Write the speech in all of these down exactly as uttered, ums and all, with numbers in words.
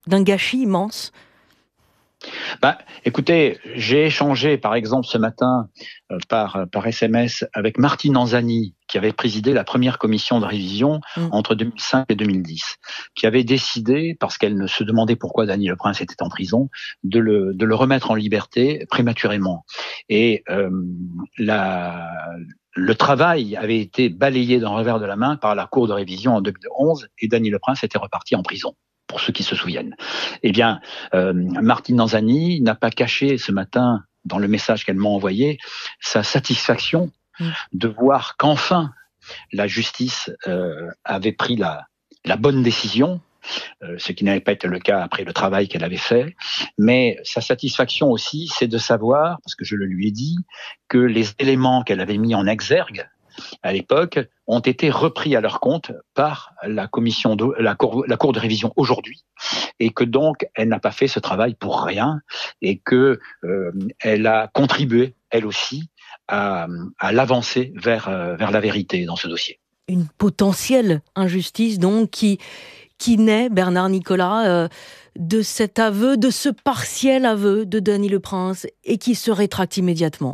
d'un gâchis immense? Bah, écoutez, j'ai échangé par exemple ce matin euh, par, par S M S avec Martine Anzani, qui avait présidé la première commission de révision Mm. entre deux mille cinq et deux mille dix, qui avait décidé, parce qu'elle ne se demandait pourquoi Dany Le Prince était en prison, de le, de le remettre en liberté prématurément. Et euh, la, le travail avait été balayé d'un revers de la main par la Cour de révision en deux mille onze et Dany Le Prince était reparti en prison, pour ceux qui se souviennent. Eh bien, euh, Martine Nanzani n'a pas caché ce matin, dans le message qu'elle m'a envoyé, sa satisfaction mmh. de voir qu'enfin la justice euh, avait pris la, la bonne décision, euh, ce qui n'avait pas été le cas après le travail qu'elle avait fait. Mais sa satisfaction aussi, c'est de savoir, parce que je le lui ai dit, que les éléments qu'elle avait mis en exergue à l'époque, ont été repris à leur compte par la commission de la cour, la cour de révision aujourd'hui, et que donc elle n'a pas fait ce travail pour rien, et que euh, elle a contribué elle aussi à, à l'avancée vers euh, vers la vérité dans ce dossier. Une potentielle injustice donc qui qui naît, Bernard Nicolas, euh, de cet aveu, de ce partiel aveu de Dany Le Prince, et qui se rétracte immédiatement.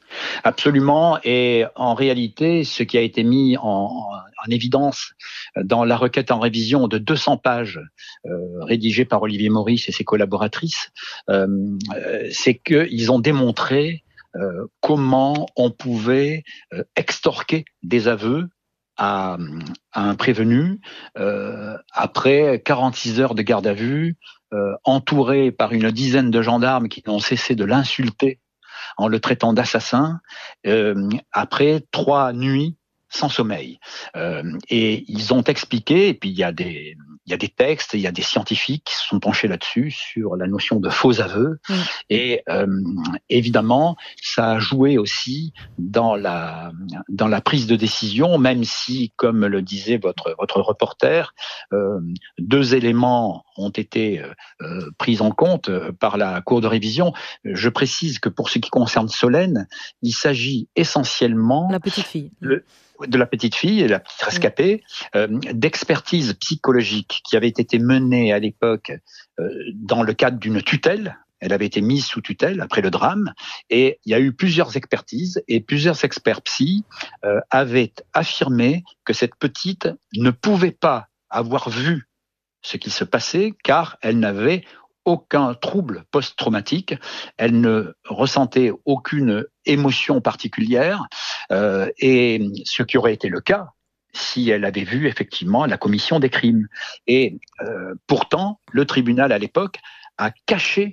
Absolument, et en réalité, ce qui a été mis en, en, en évidence dans la requête en révision de deux cents pages euh, rédigée par Olivier Maurice et ses collaboratrices, euh, c'est qu'ils ont démontré euh, comment on pouvait euh, extorquer des aveux à, à un prévenu euh, après quarante-six heures de garde à vue, euh, entouré par une dizaine de gendarmes qui n'ont cessé de l'insulter en le traitant d'assassin, euh, après trois nuits sans sommeil. Euh, et ils ont expliqué, et puis il y a des, il y a des textes, il y a des scientifiques qui se sont penchés là-dessus, sur la notion de faux aveux. Mmh. Et euh, évidemment, ça a joué aussi dans la, dans la prise de décision, même si, comme le disait votre, votre reporter, euh, deux éléments ont été euh, pris en compte par la Cour de révision. Je précise que pour ce qui concerne Solène, il s'agit essentiellement la petite fille. de, de la petite fille, la petite rescapée, euh, d'expertise psychologique qui avait été menée à l'époque euh, dans le cadre d'une tutelle. Elle avait été mise sous tutelle après le drame, et il y a eu plusieurs expertises, et plusieurs experts psy euh, avaient affirmé que cette petite ne pouvait pas avoir vu ce qui se passait, car elle n'avait aucun trouble post-traumatique, elle ne ressentait aucune émotion particulière, euh, et ce qui aurait été le cas si elle avait vu effectivement la commission des crimes. Et euh, pourtant, le tribunal à l'époque a caché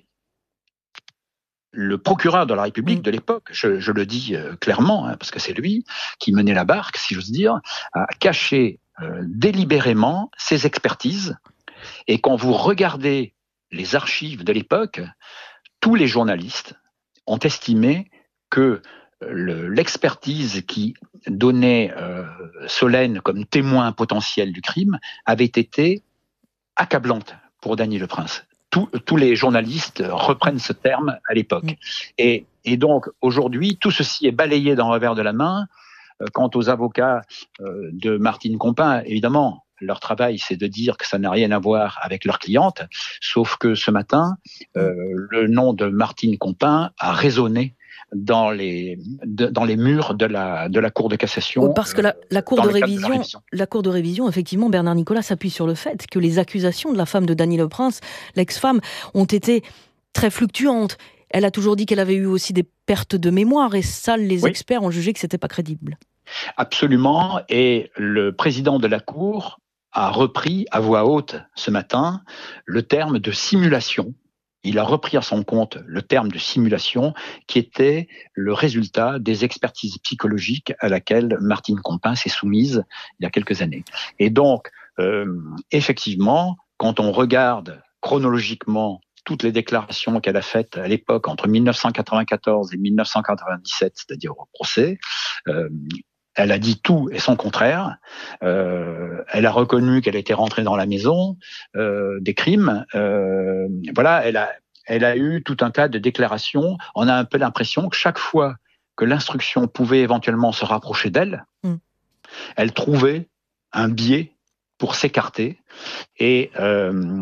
le procureur de la République de l'époque, je, je le dis euh, clairement, hein, parce que c'est lui qui menait la barque, si j'ose dire, a caché euh, délibérément ses expertises. Et quand vous regardez les archives de l'époque, tous les journalistes ont estimé que le, l'expertise qui donnait euh, Solène comme témoin potentiel du crime avait été accablante pour Dany Le Prince. Tous, tous les journalistes reprennent ce terme à l'époque. Et, et donc, aujourd'hui, tout ceci est balayé d'un revers de la main. Quant aux avocats euh, de Martine Compin, évidemment, leur travail, c'est de dire que ça n'a rien à voir avec leur cliente, sauf que ce matin, euh, le nom de Martine Compin a résonné dans les, de, dans les murs de la, de la Cour de cassation. Oui, parce que la, la, cour de révision, de la, révision. la Cour de révision, effectivement, Bernard Nicolas s'appuie sur le fait que les accusations de la femme de Dany Le Prince, l'ex-femme, ont été très fluctuantes. Elle a toujours dit qu'elle avait eu aussi des pertes de mémoire, et ça, les oui. experts ont jugé que c'était pas crédible. Absolument, et le président de la Cour a repris à voix haute ce matin le terme de simulation. Il a repris à son compte le terme de simulation qui était le résultat des expertises psychologiques à laquelle Martine Compin s'est soumise il y a quelques années. Et donc, euh, effectivement, quand on regarde chronologiquement toutes les déclarations qu'elle a faites à l'époque entre mille neuf cent quatre-vingt-quatorze et mille neuf cent quatre-vingt-dix-sept, c'est-à-dire au procès, euh, elle a dit tout et son contraire. Euh, elle a reconnu qu'elle était rentrée dans la maison euh, des crimes. Euh, voilà, elle a, elle a eu tout un tas de déclarations. On a un peu l'impression que chaque fois que l'instruction pouvait éventuellement se rapprocher d'elle, mmh. elle trouvait un biais pour s'écarter. Et euh,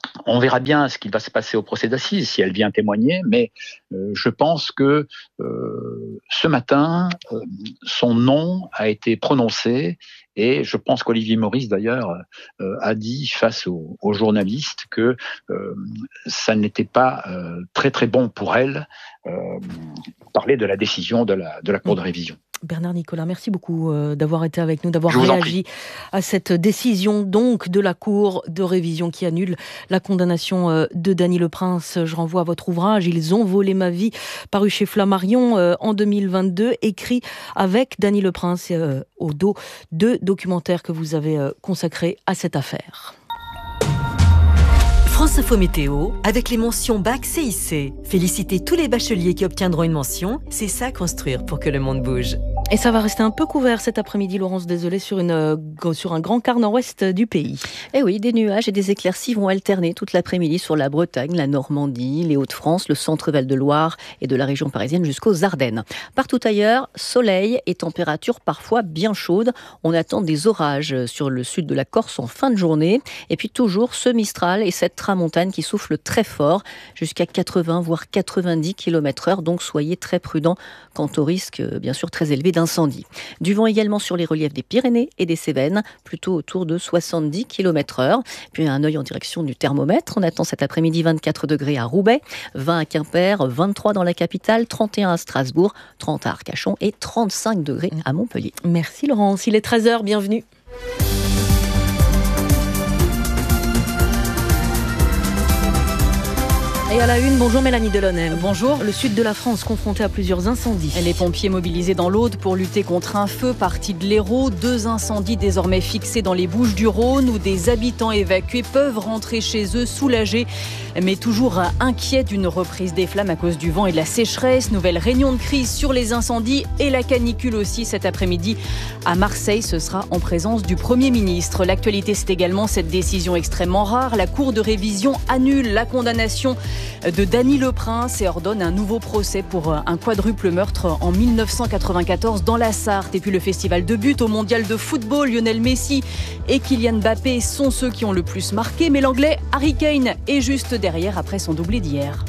On verra bien ce qui va se passer au procès d'assises si elle vient témoigner, mais euh, je pense que euh, ce matin, euh, son nom a été prononcé et je pense qu'Olivier Maurice d'ailleurs euh, a dit face aux, aux journalistes que euh, ça n'était pas euh, très très bon pour elle euh, parler de la décision de la, de la Cour de révision. Bernard Nicolas, merci beaucoup d'avoir été avec nous, d'avoir réagi à cette décision donc de la Cour de révision qui annule la condamnation de Dany Leprince. Je renvoie à votre ouvrage « Ils ont volé ma vie » paru chez Flammarion en deux mille vingt-deux, écrit avec Dany Leprince au dos deux documentaires que vous avez consacrés à cette affaire. France Info Météo, avec les mentions Bac C I C. Félicitez tous les bacheliers qui obtiendront une mention. C'est ça construire pour que le monde bouge. Et ça va rester un peu couvert cet après-midi, Laurence Désolé, sur, une, euh, sur un grand quart nord-ouest du pays. Eh oui, des nuages et des éclaircies vont alterner toute l'après-midi sur la Bretagne, la Normandie, les Hauts-de-France, le centre-Val de Loire et de la région parisienne jusqu'aux Ardennes. Partout ailleurs, soleil et température parfois bien chaudes. On attend des orages sur le sud de la Corse en fin de journée. Et puis toujours ce Mistral et cette tramontane qui souffle très fort, jusqu'à quatre-vingts voire quatre-vingt-dix kilomètres heure. Donc soyez très prudents quant au risque, bien sûr, très élevé d'incendie. Du vent également sur les reliefs des Pyrénées et des Cévennes, plutôt autour de soixante-dix kilomètres heure. Puis un œil en direction du thermomètre. On attend cet après-midi vingt-quatre degrés à Roubaix, vingt à Quimper, vingt-trois dans la capitale, trente et un à Strasbourg, trente à Arcachon et trente-cinq degrés à Montpellier. Merci Laurence, il est treize heures, bienvenue. Et à la une, bonjour Mélanie Delaunay. Bonjour. Le sud de la France confronté à plusieurs incendies. Les pompiers mobilisés dans l'Aude pour lutter contre un feu parti de l'Hérault. Deux incendies désormais fixés dans les Bouches-du-Rhône où des habitants évacués peuvent rentrer chez eux soulagés, mais toujours inquiets d'une reprise des flammes à cause du vent et de la sécheresse. Nouvelle réunion de crise sur les incendies et la canicule aussi cet après-midi. À Marseille, ce sera en présence du Premier ministre. L'actualité, c'est également cette décision extrêmement rare. La Cour de révision annule la condamnation de Dany Leprince et ordonne un nouveau procès pour un quadruple meurtre en mille neuf cent quatre-vingt-quatorze dans la Sarthe. Et puis le festival de but au mondial de football, Lionel Messi et Kylian Mbappé sont ceux qui ont le plus marqué, mais l'anglais Harry Kane est juste derrière après son doublé d'hier.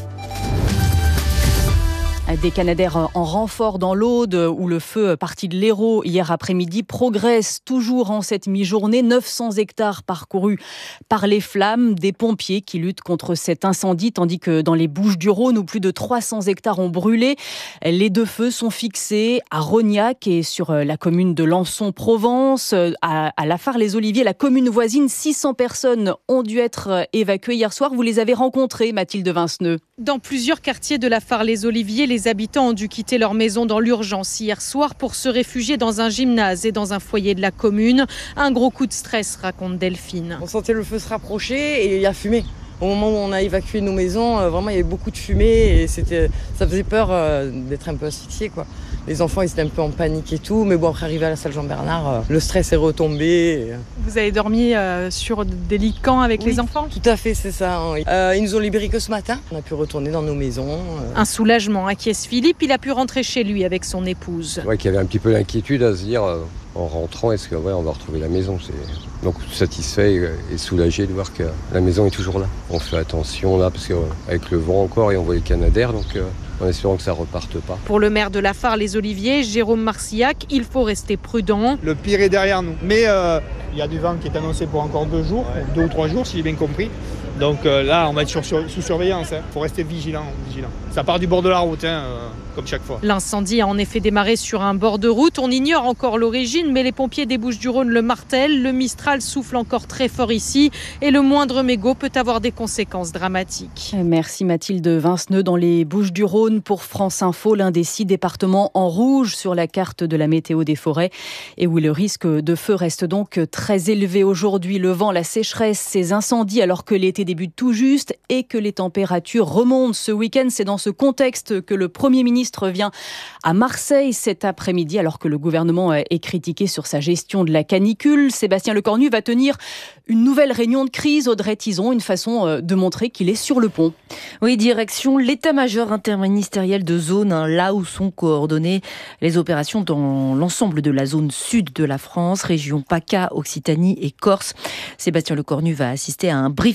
Des Canadaires en renfort dans l'Aude où le feu parti de l'Hérault hier après-midi progresse toujours en cette mi-journée. neuf cents hectares parcourus par les flammes, des pompiers qui luttent contre cet incendie tandis que dans les Bouches-du-Rhône où plus de trois cents hectares ont brûlé, les deux feux sont fixés à Rognac et sur la commune de Lançon-Provence. À, à Lafarge-les-Oliviers, la commune voisine, six cents personnes ont dû être évacuées hier soir. Vous les avez rencontrées, Mathilde Vinceneux. Dans plusieurs quartiers de Lafarge-les-Oliviers, les habitants ont dû quitter leur maison dans l'urgence hier soir pour se réfugier dans un gymnase et dans un foyer de la commune. Un gros coup de stress, raconte Delphine. On sentait le feu se rapprocher et il y a fumé. Au moment où on a évacué nos maisons, vraiment il y avait beaucoup de fumée et c'était, ça faisait peur d'être un peu asphyxié, quoi. Les enfants ils étaient un peu en panique et tout, mais bon après arrivé à la salle Jean-Bernard, le stress est retombé. Vous avez dormi euh, sur des lits camps avec oui, les enfants ? Tout à fait, c'est ça. Oui. Euh, ils nous ont libérés que ce matin. On a pu retourner dans nos maisons. Euh... Un soulagement, acquiesce Philippe. Il a pu rentrer chez lui avec son épouse. C'est vrai qu'il y avait un petit peu l'inquiétude à se dire euh, en rentrant, est-ce que ouais, on va retrouver la maison. C'est... Donc satisfait et soulagé de voir que la maison est toujours là. On fait attention là parce qu'avec le vent encore et on voit les Canadaires, donc euh, en espérant que ça reparte pas. Pour le maire de Lafarge-les-Oliviers, Jérôme Marcillac, il faut rester prudent. Le pire est derrière nous. Mais euh, il y a du vent qui est annoncé pour encore deux jours, ouais. deux ou trois jours si j'ai bien compris. Donc euh, là, on va être sur, sur, sous surveillance. Il hein. faut rester vigilant, vigilant. Ça part du bord de la route, hein, euh, comme chaque fois. L'incendie a en effet démarré sur un bord de route. On ignore encore l'origine, mais les pompiers des Bouches-du-Rhône le martèlent. Le Mistral souffle encore très fort ici et le moindre mégot peut avoir des conséquences dramatiques. Merci Mathilde Vinceneux dans les Bouches-du-Rhône pour France Info, l'un des six départements en rouge sur la carte de la météo des forêts et où le risque de feu reste donc très élevé aujourd'hui. Le vent, la sécheresse, ces incendies alors que l'été débute tout juste et que les températures remontent ce week-end. C'est dans ce contexte que le Premier ministre vient à Marseille cet après-midi alors que le gouvernement est critiqué sur sa gestion de la canicule. Sébastien Lecornu va tenir une nouvelle réunion de crise. Audrey Tison, une façon de montrer qu'il est sur le pont. Oui, direction l'état-major interministériel de zone, hein, là où sont coordonnées les opérations dans l'ensemble de la zone sud de la France, région PACA, Occitanie et Corse. Sébastien Lecornu va assister à un briefing sur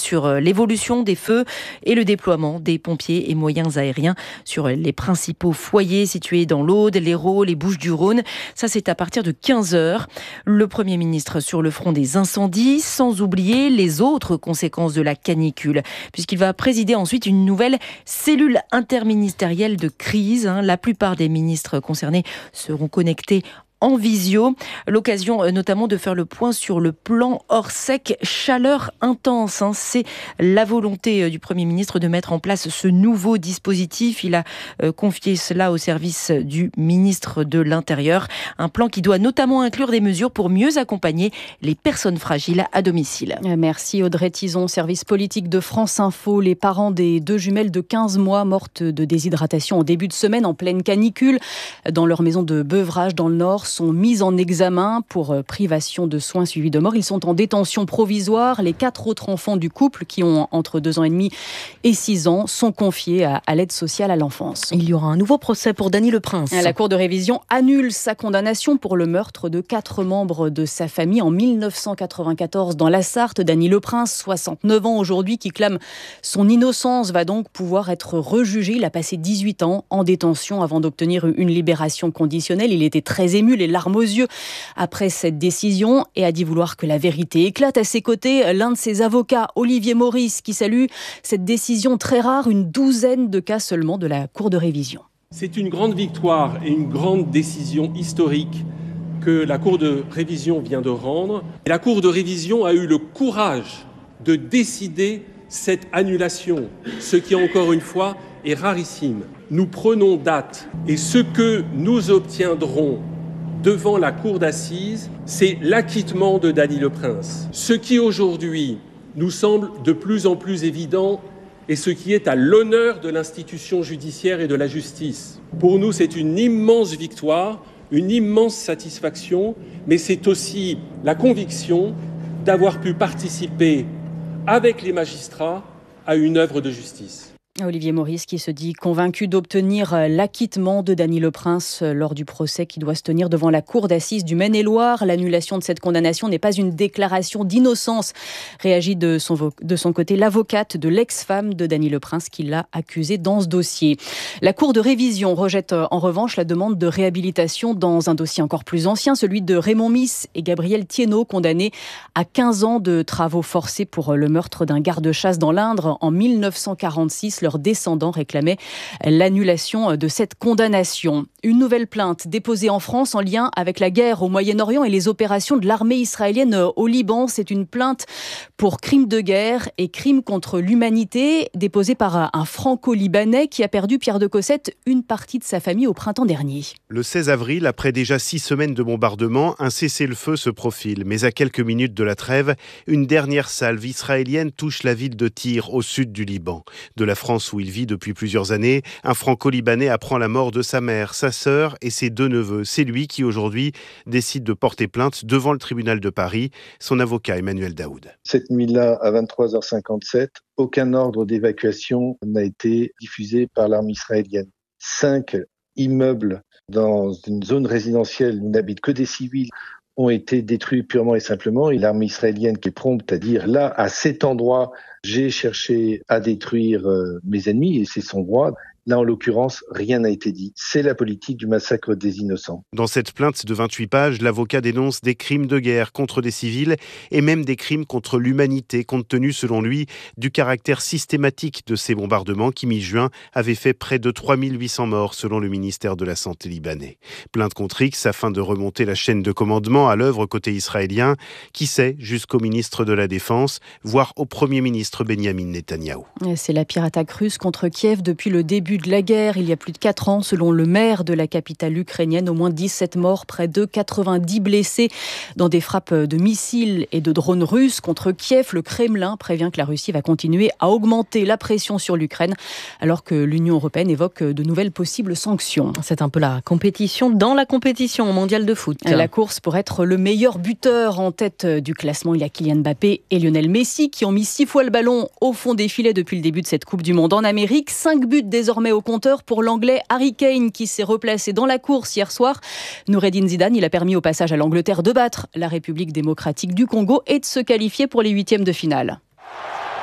sur l'évolution des feux et le déploiement des pompiers et moyens aériens sur les principaux foyers situés dans l'Aude, l'Hérault, les Bouches-du-Rhône. Ça, c'est à partir de quinze heures. Le Premier ministre sur le front des incendies, sans oublier les autres conséquences de la canicule, puisqu'il va présider ensuite une nouvelle cellule interministérielle de crise. La plupart des ministres concernés seront connectés en visio. L'occasion notamment de faire le point sur le plan Orsec chaleur intense. C'est la volonté du Premier ministre de mettre en place ce nouveau dispositif. Il a confié cela au service du ministre de l'Intérieur. Un plan qui doit notamment inclure des mesures pour mieux accompagner les personnes fragiles à domicile. Merci Audrey Tison, service politique de France Info. Les parents des deux jumelles de quinze mois mortes de déshydratation en début de semaine en pleine canicule dans leur maison de Beuvrages dans le Nord sont mis en examen pour privation de soins suivis de mort. Ils sont en détention provisoire. Les quatre autres enfants du couple, qui ont entre deux ans et demi et six ans, sont confiés à, à l'aide sociale à l'enfance. Il y aura un nouveau procès pour Dany Le Prince. La Cour de révision annule sa condamnation pour le meurtre de quatre membres de sa famille en mille neuf cent quatre-vingt-quatorze dans la Sarthe. Dany Le Prince, soixante-neuf ans aujourd'hui, qui clame son innocence, va donc pouvoir être rejugé. Il a passé dix-huit ans en détention avant d'obtenir une libération conditionnelle. Il était très ému, les larmes aux yeux après cette décision, et a dit vouloir que la vérité éclate. À ses côtés, l'un de ses avocats, Olivier Maurice, qui salue cette décision très rare, une douzaine de cas seulement de la Cour de révision. C'est une grande victoire et une grande décision historique que la Cour de révision vient de rendre. Et la Cour de révision a eu le courage de décider cette annulation, ce qui encore une fois est rarissime. Nous prenons date et ce que nous obtiendrons devant la cour d'assises, c'est l'acquittement de Dany Le Prince. Ce qui aujourd'hui nous semble de plus en plus évident et ce qui est à l'honneur de l'institution judiciaire et de la justice. Pour nous, c'est une immense victoire, une immense satisfaction, mais c'est aussi la conviction d'avoir pu participer avec les magistrats à une œuvre de justice. Olivier Maurice qui se dit convaincu d'obtenir l'acquittement de Dany Le Prince lors du procès qui doit se tenir devant la cour d'assises du Maine-et-Loire. L'annulation de cette condamnation n'est pas une déclaration d'innocence, réagit de son, de son côté l'avocate de l'ex-femme de Dany Le Prince qui l'a accusé dans ce dossier. La cour de révision rejette en revanche la demande de réhabilitation dans un dossier encore plus ancien, celui de Raymond Miss et Gabriel Thiénot, condamnés à quinze ans de travaux forcés pour le meurtre d'un garde-chasse dans l'Indre en mille neuf cent quarante-six. Leurs descendants réclamaient l'annulation de cette condamnation. Une nouvelle plainte déposée en France en lien avec la guerre au Moyen-Orient et les opérations de l'armée israélienne au Liban. C'est une plainte pour crimes de guerre et crimes contre l'humanité déposée par un franco-libanais qui a perdu, Pierre de Cossette, une partie de sa famille au printemps dernier. Le seize avril, après déjà six semaines de bombardement, un cessez-le-feu se profile. Mais à quelques minutes de la trêve, une dernière salve israélienne touche la ville de Tyr, au sud du Liban. De la France où il vit depuis plusieurs années, un franco-libanais apprend la mort de sa mère, sa sœur et ses deux neveux. C'est lui qui aujourd'hui décide de porter plainte devant le tribunal de Paris. Son avocat Emmanuel Daoud. Cette nuit-là, à vingt-trois heures cinquante-sept, aucun ordre d'évacuation n'a été diffusé par l'armée israélienne. Cinq immeubles dans une zone résidentielle où n'habitent que des civils ont été détruits purement et simplement. Et l'armée israélienne qui est prompte à dire là, à cet endroit, j'ai cherché à détruire euh, mes ennemis et c'est son droit. Là, en l'occurrence, rien n'a été dit. C'est la politique du massacre des innocents. Dans cette plainte de vingt-huit pages, l'avocat dénonce des crimes de guerre contre des civils et même des crimes contre l'humanité, compte tenu, selon lui, du caractère systématique de ces bombardements qui, mi-juin, avaient fait près de trois mille huit cents morts, selon le ministère de la Santé libanais. Plainte contre X afin de remonter la chaîne de commandement à l'œuvre côté israélien, qui sait, jusqu'au ministre de la Défense, voire au Premier ministre Benyamin Netanyahou. C'est la pire attaque russe contre Kiev depuis le début de la guerre, il y a plus de quatre ans, selon le maire de la capitale ukrainienne. Au moins dix-sept morts, près de quatre-vingt-dix blessés dans des frappes de missiles et de drones russes contre Kiev. Le Kremlin prévient que la Russie va continuer à augmenter la pression sur l'Ukraine, alors que l'Union européenne évoque de nouvelles possibles sanctions. C'est un peu la compétition dans la compétition mondiale de foot. La course pour être le meilleur buteur en tête du classement, il y a Kylian Mbappé et Lionel Messi qui ont mis six fois le ballon au fond des filets depuis le début de cette Coupe du Monde en Amérique. Cinq buts désormais au compteur pour l'Anglais Harry Kane qui s'est replacé dans la course hier soir. Noureddin Zidane, il a permis au passage à l'Angleterre de battre la République démocratique du Congo et de se qualifier pour les huitièmes de finale.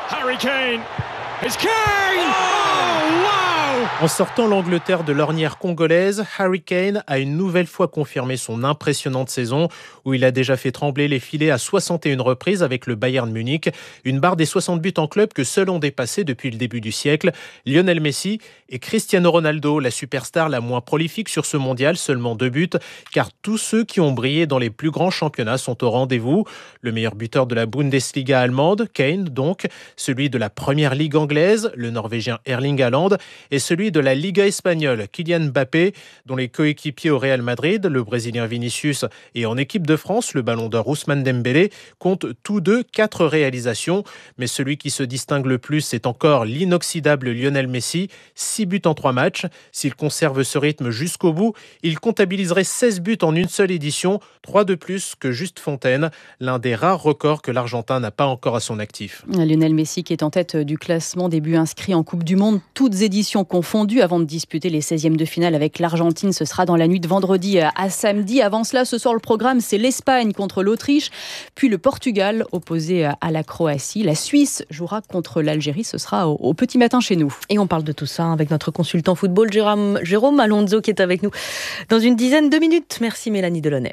Harry Kane. It's Kane! Oh, wow! En sortant l'Angleterre de l'ornière congolaise, Harry Kane a une nouvelle fois confirmé son impressionnante saison où il a déjà fait trembler les filets à soixante et une reprises avec le Bayern Munich, une barre des soixante buts en club que seuls ont dépassé depuis le début du siècle Lionel Messi et Cristiano Ronaldo, la superstar la moins prolifique sur ce mondial, seulement deux buts, car tous ceux qui ont brillé dans les plus grands championnats sont au rendez-vous. Le meilleur buteur de la Bundesliga allemande, Kane donc, celui de la première ligue anglaise, le Norvégien Erling Haaland, et celui de la Liga espagnole, Kylian Mbappé, dont les coéquipiers au Real Madrid, le Brésilien Vinicius, et en équipe de France, le Ballon d'Or Ousmane Dembélé, comptent tous deux quatre réalisations. Mais celui qui se distingue le plus, c'est encore l'inoxydable Lionel Messi, six buts en trois matchs. S'il conserve ce rythme jusqu'au bout, il comptabiliserait seize buts en une seule édition, trois de plus que Juste Fontaine, l'un des rares records que l'Argentin n'a pas encore à son actif. Lionel Messi qui est en tête du classement des buts inscrits en Coupe du Monde, toutes éditions confondues, avant de disputer les seizièmes de finale avec l'Argentine. Ce sera dans la nuit de vendredi à samedi. Avant cela, ce soir, le programme, c'est l'Espagne contre l'Autriche, puis le Portugal opposé à la Croatie. La Suisse jouera contre l'Algérie. Ce sera au, au petit matin chez nous. Et on parle de tout ça avec notre consultant football, Jérôme, Jérôme Alonso, qui est avec nous dans une dizaine de minutes. Merci Mélanie Delaunay.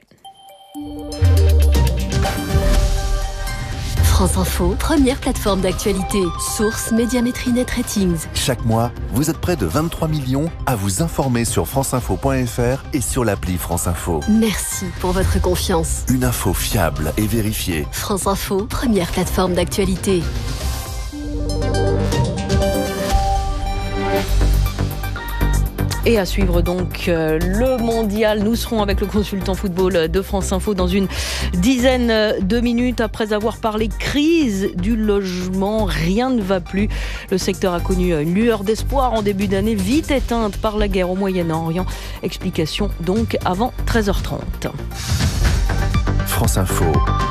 France Info, première plateforme d'actualité. Source Médiamétrie Net Ratings. Chaque mois, vous êtes près de vingt-trois millions à vous informer sur franceinfo point f r et sur l'appli France Info. Merci pour votre confiance. Une info fiable et vérifiée. France Info, première plateforme d'actualité. Et à suivre donc euh, le mondial. Nous serons avec le consultant football de France Info dans une dizaine de minutes. Après avoir parlé crise du logement, rien ne va plus. Le secteur a connu une lueur d'espoir en début d'année, vite éteinte par la guerre au Moyen-Orient. Explication donc avant treize heures trente. France Info,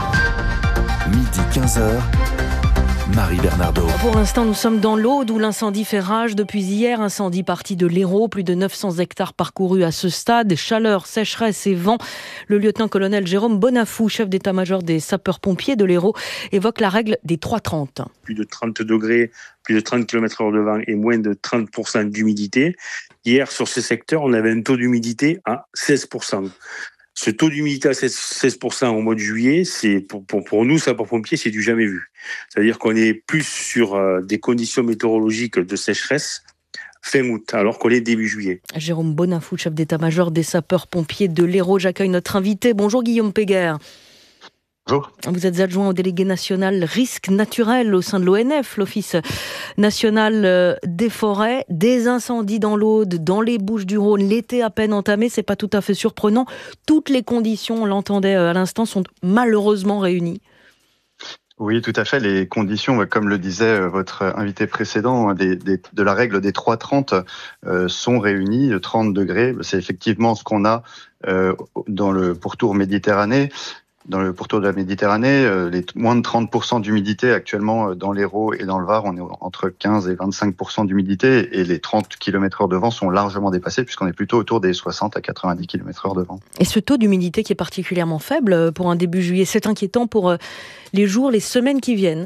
midi quinze heures. Marie Bernardo. Pour l'instant, nous sommes dans l'Aude où l'incendie fait rage depuis hier. Incendie parti de l'Hérault, plus de neuf cents hectares parcourus à ce stade. Chaleur, sécheresse et vent. Le lieutenant-colonel Jérôme Bonafou, chef d'état-major des sapeurs-pompiers de l'Hérault, évoque la règle des trois trente. Plus de trente degrés, plus de trente kilomètres heure de vent et moins de trente pour cent d'humidité. Hier, sur ce secteur, on avait un taux d'humidité à seize pour cent. Ce taux d'humidité à seize pour cent au mois de juillet, c'est pour, pour, pour nous, sapeurs-pompiers, c'est du jamais vu. C'est-à-dire qu'on est plus sur euh, des conditions météorologiques de sécheresse fin août, alors qu'on est début juillet. Jérôme Bonafou, chef d'état-major des sapeurs-pompiers de l'Hérault. J'accueille notre invité. Bonjour Guillaume Péguer. Bonjour. Vous êtes adjoint au délégué national risque naturel au sein de l'O N F, l'Office national des forêts. Des incendies dans l'Aude, dans les Bouches-du-Rhône, l'été à peine entamé, c'est pas tout à fait surprenant. Toutes les conditions, on l'entendait à l'instant, sont malheureusement réunies. Oui, tout à fait. Les conditions, comme le disait votre invité précédent, des, des, de la règle des trois trente euh, sont réunies. trente degrés, c'est effectivement ce qu'on a euh, dans le pourtour Méditerranée. Dans le pourtour de la Méditerranée, les moins de trente pour cent d'humidité actuellement dans l'Hérault et dans le Var, on est entre quinze et vingt-cinq pour cent d'humidité et les trente kilomètres heure de vent sont largement dépassés puisqu'on est plutôt autour des soixante à quatre-vingt-dix kilomètres heure de vent. Et ce taux d'humidité qui est particulièrement faible pour un début juillet, c'est inquiétant pour les jours, les semaines qui viennent?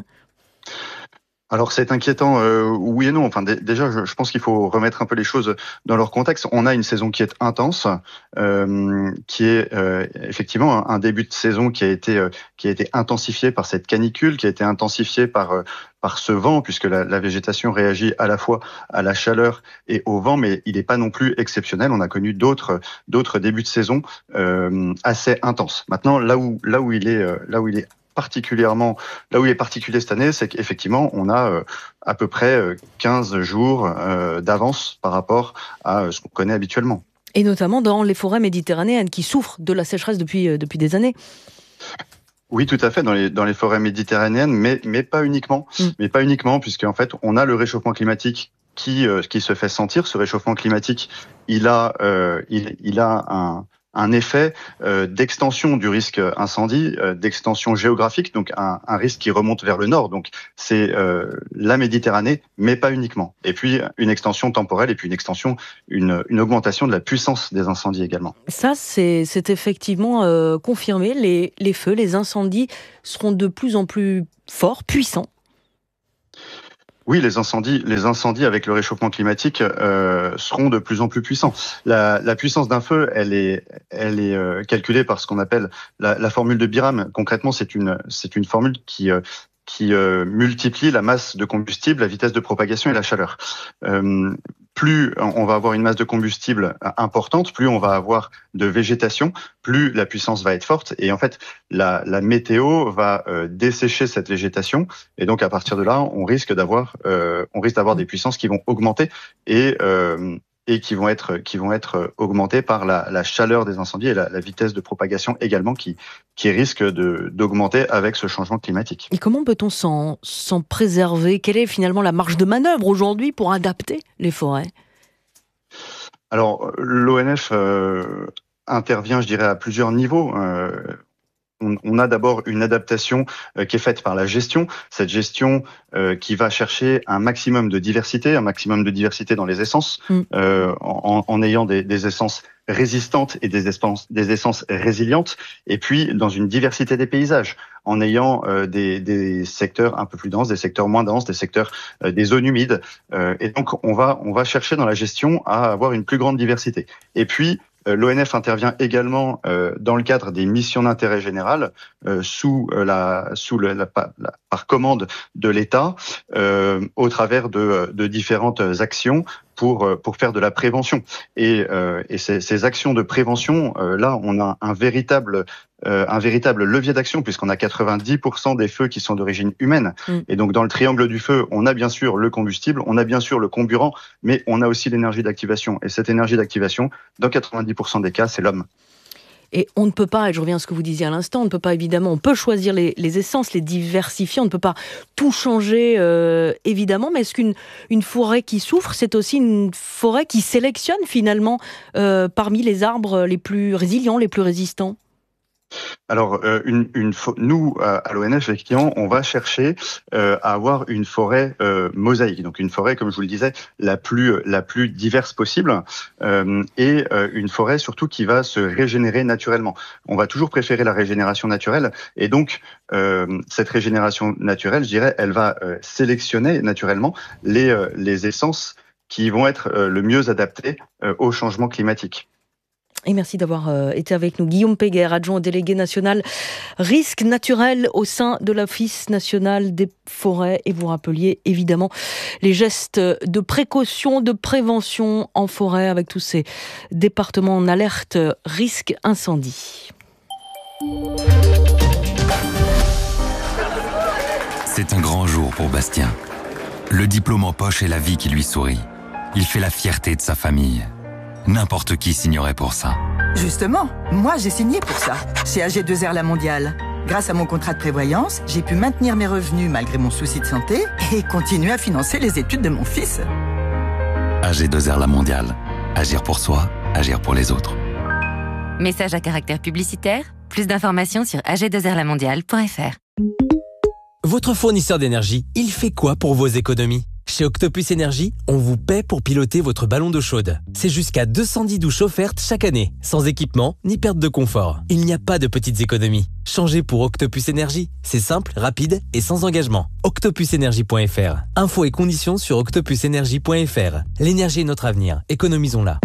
Alors c'est inquiétant, euh, oui et non. Enfin, d- déjà, je, je pense qu'il faut remettre un peu les choses dans leur contexte. On a une saison qui est intense, euh, qui est euh, effectivement un, un début de saison qui a été euh, qui a été intensifié par cette canicule, qui a été intensifié par euh, par ce vent, puisque la, la végétation réagit à la fois à la chaleur et au vent, mais il n'est pas non plus exceptionnel. On a connu d'autres d'autres débuts de saison euh, assez intenses. Maintenant, là où là où il est euh, là où il est particulièrement, là où il est particulier cette année, c'est qu'effectivement, on a euh, à peu près euh, quinze jours euh, d'avance par rapport à euh, ce qu'on connaît habituellement. Et notamment dans les forêts méditerranéennes qui souffrent de la sécheresse depuis, euh, depuis des années. Oui, tout à fait, dans les, dans les forêts méditerranéennes, mais, mais pas uniquement. Mm. Mais pas uniquement, puisqu'en fait, on a le réchauffement climatique qui, euh, qui se fait sentir. Ce réchauffement climatique, il a, euh, il, il a un... un effet euh, d'extension du risque incendie, euh, d'extension géographique, donc un, un risque qui remonte vers le nord. Donc c'est euh, la Méditerranée, mais pas uniquement. Et puis une extension temporelle et puis une extension, une, une augmentation de la puissance des incendies également. Ça, c'est, c'est effectivement euh, confirmé. Les, les feux, les incendies seront de plus en plus forts, puissants. Oui, les incendies, les incendies avec le réchauffement climatique euh, seront de plus en plus puissants. La, la puissance d'un feu, elle est, elle est euh, calculée par ce qu'on appelle la, la formule de Biram. Concrètement, c'est une, c'est une formule qui euh, qui euh, multiplie la masse de combustible, la vitesse de propagation et la chaleur. Euh, plus on va avoir une masse de combustible importante, plus on va avoir de végétation, plus la puissance va être forte. Et en fait, la, la météo va euh, dessécher cette végétation. Et donc, à partir de là, on risque d'avoir, euh, on risque d'avoir des puissances qui vont augmenter et euh, et qui vont être qui vont être augmentées par la, la chaleur des incendies et la, la vitesse de propagation également qui qui risque de d'augmenter avec ce changement climatique. Et comment peut-on s'en s'en préserver ? Quelle est finalement la marge de manœuvre aujourd'hui pour adapter les forêts ? Alors l'O N F euh, intervient, je dirais, à plusieurs niveaux. Euh, On, on a d'abord une adaptation euh, qui est faite par la gestion, cette gestion euh, qui va chercher un maximum de diversité, un maximum de diversité dans les essences, mm. euh, en, en ayant des, des essences résistantes et des essences, des essences résilientes, et puis dans une diversité des paysages, en ayant euh, des, des secteurs un peu plus denses, des secteurs moins denses, des secteurs, euh, des zones humides, euh, et donc on va on va chercher dans la gestion à avoir une plus grande diversité. Et puis l'O N F intervient également euh, dans le cadre des missions d'intérêt général euh, sous euh, la sous le, la, la par commande de l'État euh, au travers de, de différentes actions pour pour faire de la prévention. Et, euh, et ces, ces actions de prévention, euh, là, on a un véritable euh, un véritable levier d'action puisqu'on a quatre-vingt-dix pour cent des feux qui sont d'origine humaine. Mm. Et donc dans le triangle du feu, on a bien sûr le combustible, on a bien sûr le comburant, mais on a aussi l'énergie d'activation. Et cette énergie d'activation, dans quatre-vingt-dix pour cent des cas, c'est l'homme. Et on ne peut pas, et je reviens à ce que vous disiez à l'instant, on ne peut pas évidemment, on peut choisir les, les essences, les diversifier, on ne peut pas tout changer euh, évidemment, mais est-ce qu'une une forêt qui souffre, c'est aussi une forêt qui sélectionne finalement euh, parmi les arbres les plus résilients, les plus résistants ? Alors, euh, une, une nous, à l'O N F, effectivement, on va chercher euh, à avoir une forêt euh, mosaïque. Donc, une forêt, comme je vous le disais, la plus la plus diverse possible, euh, et euh, une forêt surtout qui va se régénérer naturellement. On va toujours préférer la régénération naturelle, et donc euh, cette régénération naturelle, je dirais, elle va euh, sélectionner naturellement les euh, les essences qui vont être euh, le mieux adaptées euh, au changement climatique. Et merci d'avoir euh, été avec nous. Guillaume Péguer, adjoint au délégué national risques naturels au sein de l'Office national des forêts. Et vous rappeliez évidemment les gestes de précaution, de prévention en forêt avec tous ces départements en alerte risque incendie. C'est un grand jour pour Bastien. Le diplôme en poche et la vie qui lui sourit. Il fait la fierté de sa famille. N'importe qui signerait pour ça. Justement, moi j'ai signé pour ça, chez A G deux R La Mondiale. Grâce à mon contrat de prévoyance, j'ai pu maintenir mes revenus malgré mon souci de santé et continuer à financer les études de mon fils. A G deux R La Mondiale. Agir pour soi, agir pour les autres. Message à caractère publicitaire. Plus d'informations sur a g deux r la mondiale point f r. Votre fournisseur d'énergie, il fait quoi pour vos économies ? Chez Octopus Énergie, on vous paie pour piloter votre ballon d'eau chaude. C'est jusqu'à deux cent dix douches offertes chaque année, sans équipement ni perte de confort. Il n'y a pas de petites économies. Changez pour Octopus Énergie. C'est simple, rapide et sans engagement. octopus énergie point f r. Infos et conditions sur octopus énergie point f r. L'énergie est notre avenir. Économisons-la.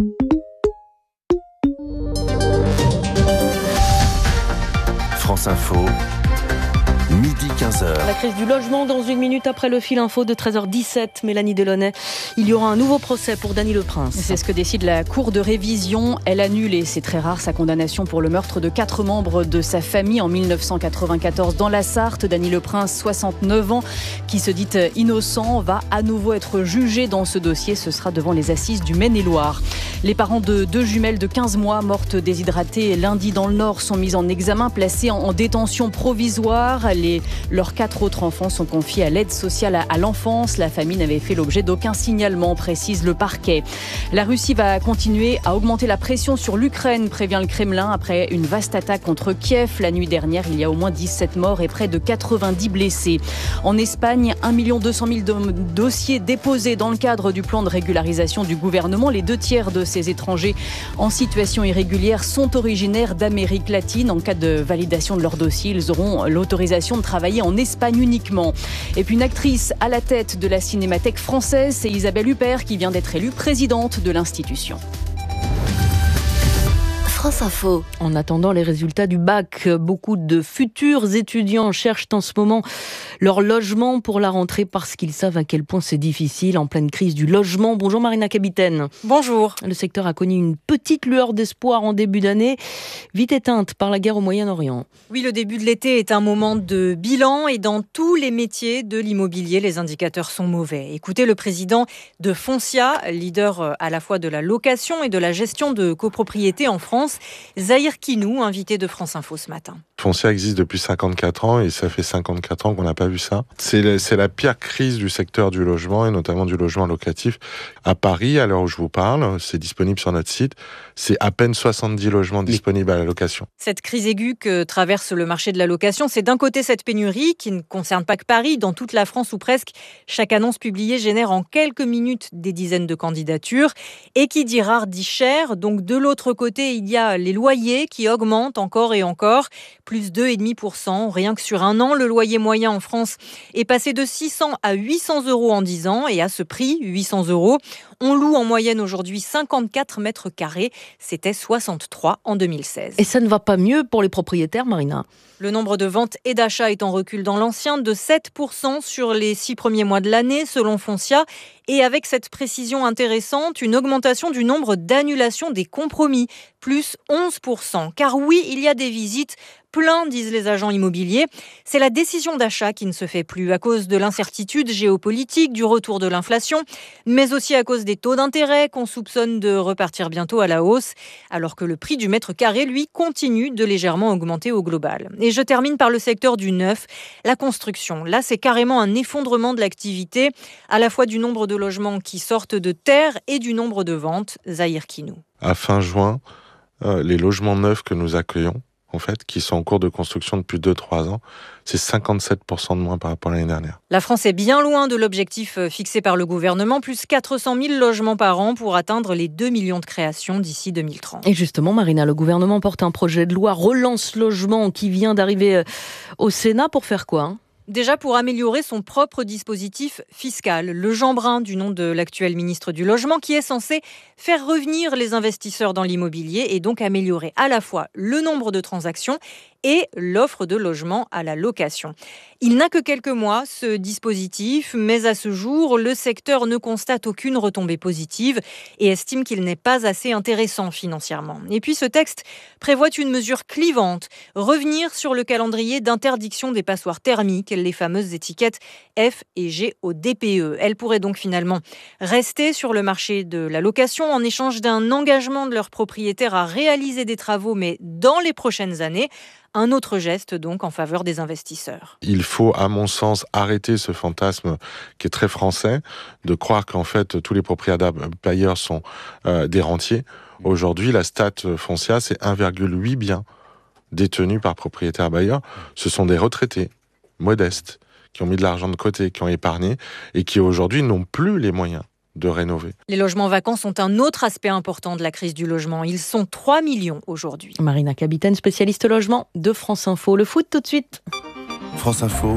France Info. Midi quinze heures. La crise du logement dans une minute après le fil info de treize heures dix-sept. Mélanie Delaunay, il y aura un nouveau procès pour Dany Leprince. C'est ce que décide la Cour de révision. Elle annule, et c'est très rare, sa condamnation pour le meurtre de quatre membres de sa famille en mille neuf cent quatre-vingt-quatorze dans la Sarthe. Dany Leprince, soixante-neuf ans, qui se dit innocent, va à nouveau être jugé dans ce dossier. Ce sera devant les assises du Maine-et-Loire. Les parents de deux jumelles de quinze mois mortes déshydratées lundi dans le Nord sont mis en examen, placés en détention provisoire. Les, leurs quatre autres enfants sont confiés à l'aide sociale à, à l'enfance. La famille n'avait fait l'objet d'aucun signalement, précise le parquet. La Russie va continuer à augmenter la pression sur l'Ukraine, prévient le Kremlin, après une vaste attaque contre Kiev. La nuit dernière, il y a au moins dix-sept morts et près de quatre-vingt-dix blessés. En Espagne, un million deux cent mille do- dossiers déposés dans le cadre du plan de régularisation du gouvernement. Les deux tiers de ces étrangers en situation irrégulière sont originaires d'Amérique latine. En cas de validation de leur dossier, ils auront l'autorisation de travailler travailler en Espagne uniquement. Et puis une actrice à la tête de la Cinémathèque française, c'est Isabelle Huppert qui vient d'être élue présidente de l'institution. France Info. En attendant les résultats du bac, beaucoup de futurs étudiants cherchent en ce moment leur logement pour la rentrée parce qu'ils savent à quel point c'est difficile en pleine crise du logement. Bonjour Marina Capitaine. Bonjour. Le secteur a connu une petite lueur d'espoir en début d'année, vite éteinte par la guerre au Moyen-Orient. Oui, le début de l'été est un moment de bilan et dans tous les métiers de l'immobilier, les indicateurs sont mauvais. Écoutez le président de Foncia, leader à la fois de la location et de la gestion de copropriété en France, Zahir Kinou, invité de France Info ce matin. Foncia existe depuis cinquante-quatre ans et ça fait cinquante-quatre ans qu'on n'a pas vu ça. C'est la, c'est la pire crise du secteur du logement et notamment du logement locatif. À Paris, à l'heure où je vous parle, c'est disponible sur notre site, c'est à peine soixante-dix logements disponibles à la location. Cette crise aiguë que traverse le marché de la location, c'est d'un côté cette pénurie qui ne concerne pas que Paris, dans toute la France ou presque, chaque annonce publiée génère en quelques minutes des dizaines de candidatures et qui dit rare dit cher. Donc de l'autre côté, il y a les loyers qui augmentent encore et encore, plus deux virgule cinq pour cent. Rien que sur un an, le loyer moyen en France est passé de six cents à huit cents euros en dix ans. Et à ce prix, huit cents euros, on loue en moyenne aujourd'hui cinquante-quatre mètres carrés. C'était soixante-trois en deux mille seize. Et ça ne va pas mieux pour les propriétaires, Marina ? Le nombre de ventes et d'achats est en recul dans l'ancien de sept pour cent sur les six premiers mois de l'année, selon Foncia. Et avec cette précision intéressante, une augmentation du nombre d'annulations des compromis, plus onze pour cent. Car oui, il y a des visites, plein, disent les agents immobiliers. C'est la décision d'achat qui ne se fait plus à cause de l'incertitude géopolitique, du retour de l'inflation, mais aussi à cause des taux d'intérêt qu'on soupçonne de repartir bientôt à la hausse, alors que le prix du mètre carré, lui, continue de légèrement augmenter au global. Et je termine par le secteur du neuf, la construction. Là, c'est carrément un effondrement de l'activité, à la fois du nombre de logements qui sortent de terre et du nombre de ventes. Zahir Kinou. À fin juin, euh, les logements neufs que nous accueillons, en fait, qui sont en cours de construction depuis deux à trois ans, c'est cinquante-sept pour cent de moins par rapport à l'année dernière. La France est bien loin de l'objectif fixé par le gouvernement, plus quatre cent mille logements par an pour atteindre les deux millions de créations d'ici deux mille trente. Et justement, Marina, le gouvernement porte un projet de loi Relance Logement qui vient d'arriver au Sénat pour faire quoi, hein ? Déjà pour améliorer son propre dispositif fiscal, le Jean Brun, du nom de l'actuel ministre du Logement, qui est censé faire revenir les investisseurs dans l'immobilier et donc améliorer à la fois le nombre de transactions et l'offre de logement à la location. Il n'a que quelques mois, ce dispositif, mais à ce jour, le secteur ne constate aucune retombée positive et estime qu'il n'est pas assez intéressant financièrement. Et puis ce texte prévoit une mesure clivante, revenir sur le calendrier d'interdiction des passoires thermiques, les fameuses étiquettes F et G au D P E. Elles pourraient donc finalement rester sur le marché de la location en échange d'un engagement de leurs propriétaires à réaliser des travaux, mais dans les prochaines années. Un autre geste donc en faveur des investisseurs. Il faut, à mon sens, arrêter ce fantasme qui est très français, de croire qu'en fait tous les propriétaires bailleurs sont euh, des rentiers. Aujourd'hui, la stat Foncia, c'est un virgule huit biens détenus par propriétaires bailleurs. Ce sont des retraités modestes qui ont mis de l'argent de côté, qui ont épargné et qui aujourd'hui n'ont plus les moyens de rénover. Les logements vacants sont un autre aspect important de la crise du logement. Ils sont trois millions aujourd'hui. Marina Capitaine, spécialiste logement de France Info. Le foot tout de suite. France Info.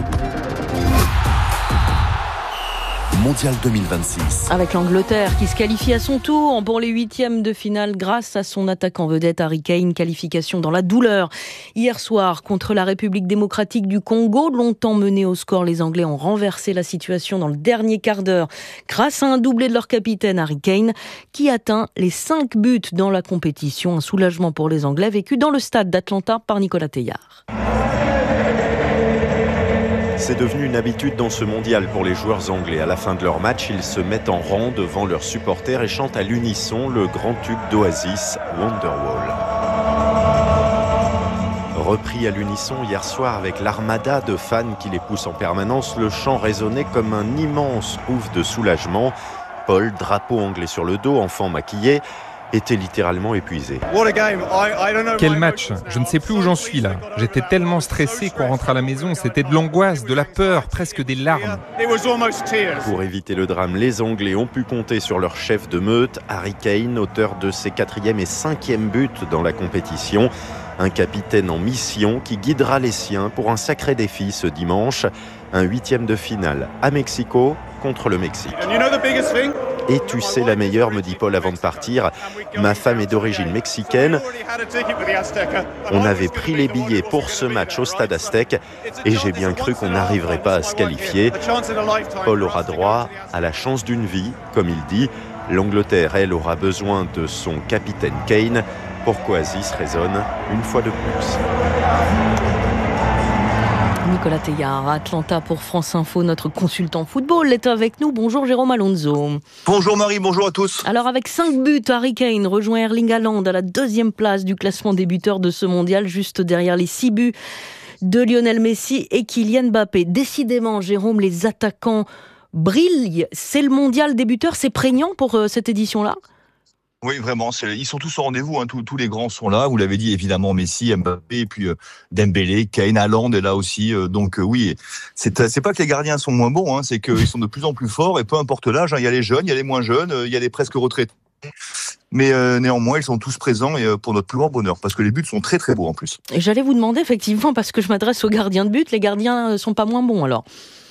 Mondial deux mille vingt-six. Avec l'Angleterre qui se qualifie à son tour pour les huitièmes de finale grâce à son attaquant vedette Harry Kane. Qualification dans la douleur. Hier soir, contre la République démocratique du Congo, longtemps menée au score, les Anglais ont renversé la situation dans le dernier quart d'heure grâce à un doublé de leur capitaine Harry Kane qui atteint les cinq buts dans la compétition. Un soulagement pour les Anglais vécu dans le stade d'Atlanta par Nicolas Teillard. C'est devenu une habitude dans ce mondial pour les joueurs anglais. À la fin de leur match, ils se mettent en rang devant leurs supporters et chantent à l'unisson le grand tube d'Oasis, Wonderwall. Repris à l'unisson hier soir avec l'armada de fans qui les poussent en permanence, le chant résonnait comme un immense ouf de soulagement. Paul, drapeau anglais sur le dos, enfant maquillé, était littéralement épuisé. Quel match! Je ne sais plus où j'en suis là. J'étais tellement stressé qu'on rentre à la maison. C'était de l'angoisse, de la peur, presque des larmes. Pour éviter le drame, les Anglais ont pu compter sur leur chef de meute, Harry Kane, auteur de ses quatrième et cinquième buts dans la compétition. Un capitaine en mission qui guidera les siens pour un sacré défi ce dimanche. Un huitième de finale à Mexico contre le Mexique. Et tu sais la meilleure, me dit Paul avant de partir. Ma femme est d'origine mexicaine. On avait pris les billets pour ce match au Stade Aztec et j'ai bien cru qu'on n'arriverait pas à se qualifier. Paul aura droit à la chance d'une vie, comme il dit. L'Angleterre, elle, aura besoin de son capitaine Kane. Pourquoi Oasis résonne une fois de plus. Nicolas Teilhard, à Atlanta pour France Info, notre consultant football est avec nous. Bonjour Jérôme Alonso. Bonjour Marie, bonjour à tous. Alors avec cinq buts, Harry Kane rejoint Erling Haaland à la deuxième place du classement des buteurs de ce mondial, juste derrière les six buts de Lionel Messi et Kylian Mbappé. Décidément, Jérôme, les attaquants brillent. C'est le mondial des buteurs, c'est prégnant pour euh, cette édition-là ? Oui, vraiment, c'est, ils sont tous au rendez-vous, hein, tous, tous les grands sont là, vous l'avez dit, évidemment Messi, Mbappé, et puis euh, Dembélé, Kane, Haaland est là aussi, euh, donc euh, oui, c'est, c'est pas que les gardiens sont moins bons, hein, c'est qu'ils sont de plus en plus forts, et peu importe l'âge, hein, il y a les jeunes, il y a les moins jeunes, euh, il y a les presque retraités, mais euh, néanmoins, ils sont tous présents, et euh, pour notre plus grand bonheur, parce que les buts sont très très beaux en plus. Et j'allais vous demander, effectivement, parce que je m'adresse aux gardiens de but, les gardiens sont pas moins bons alors ?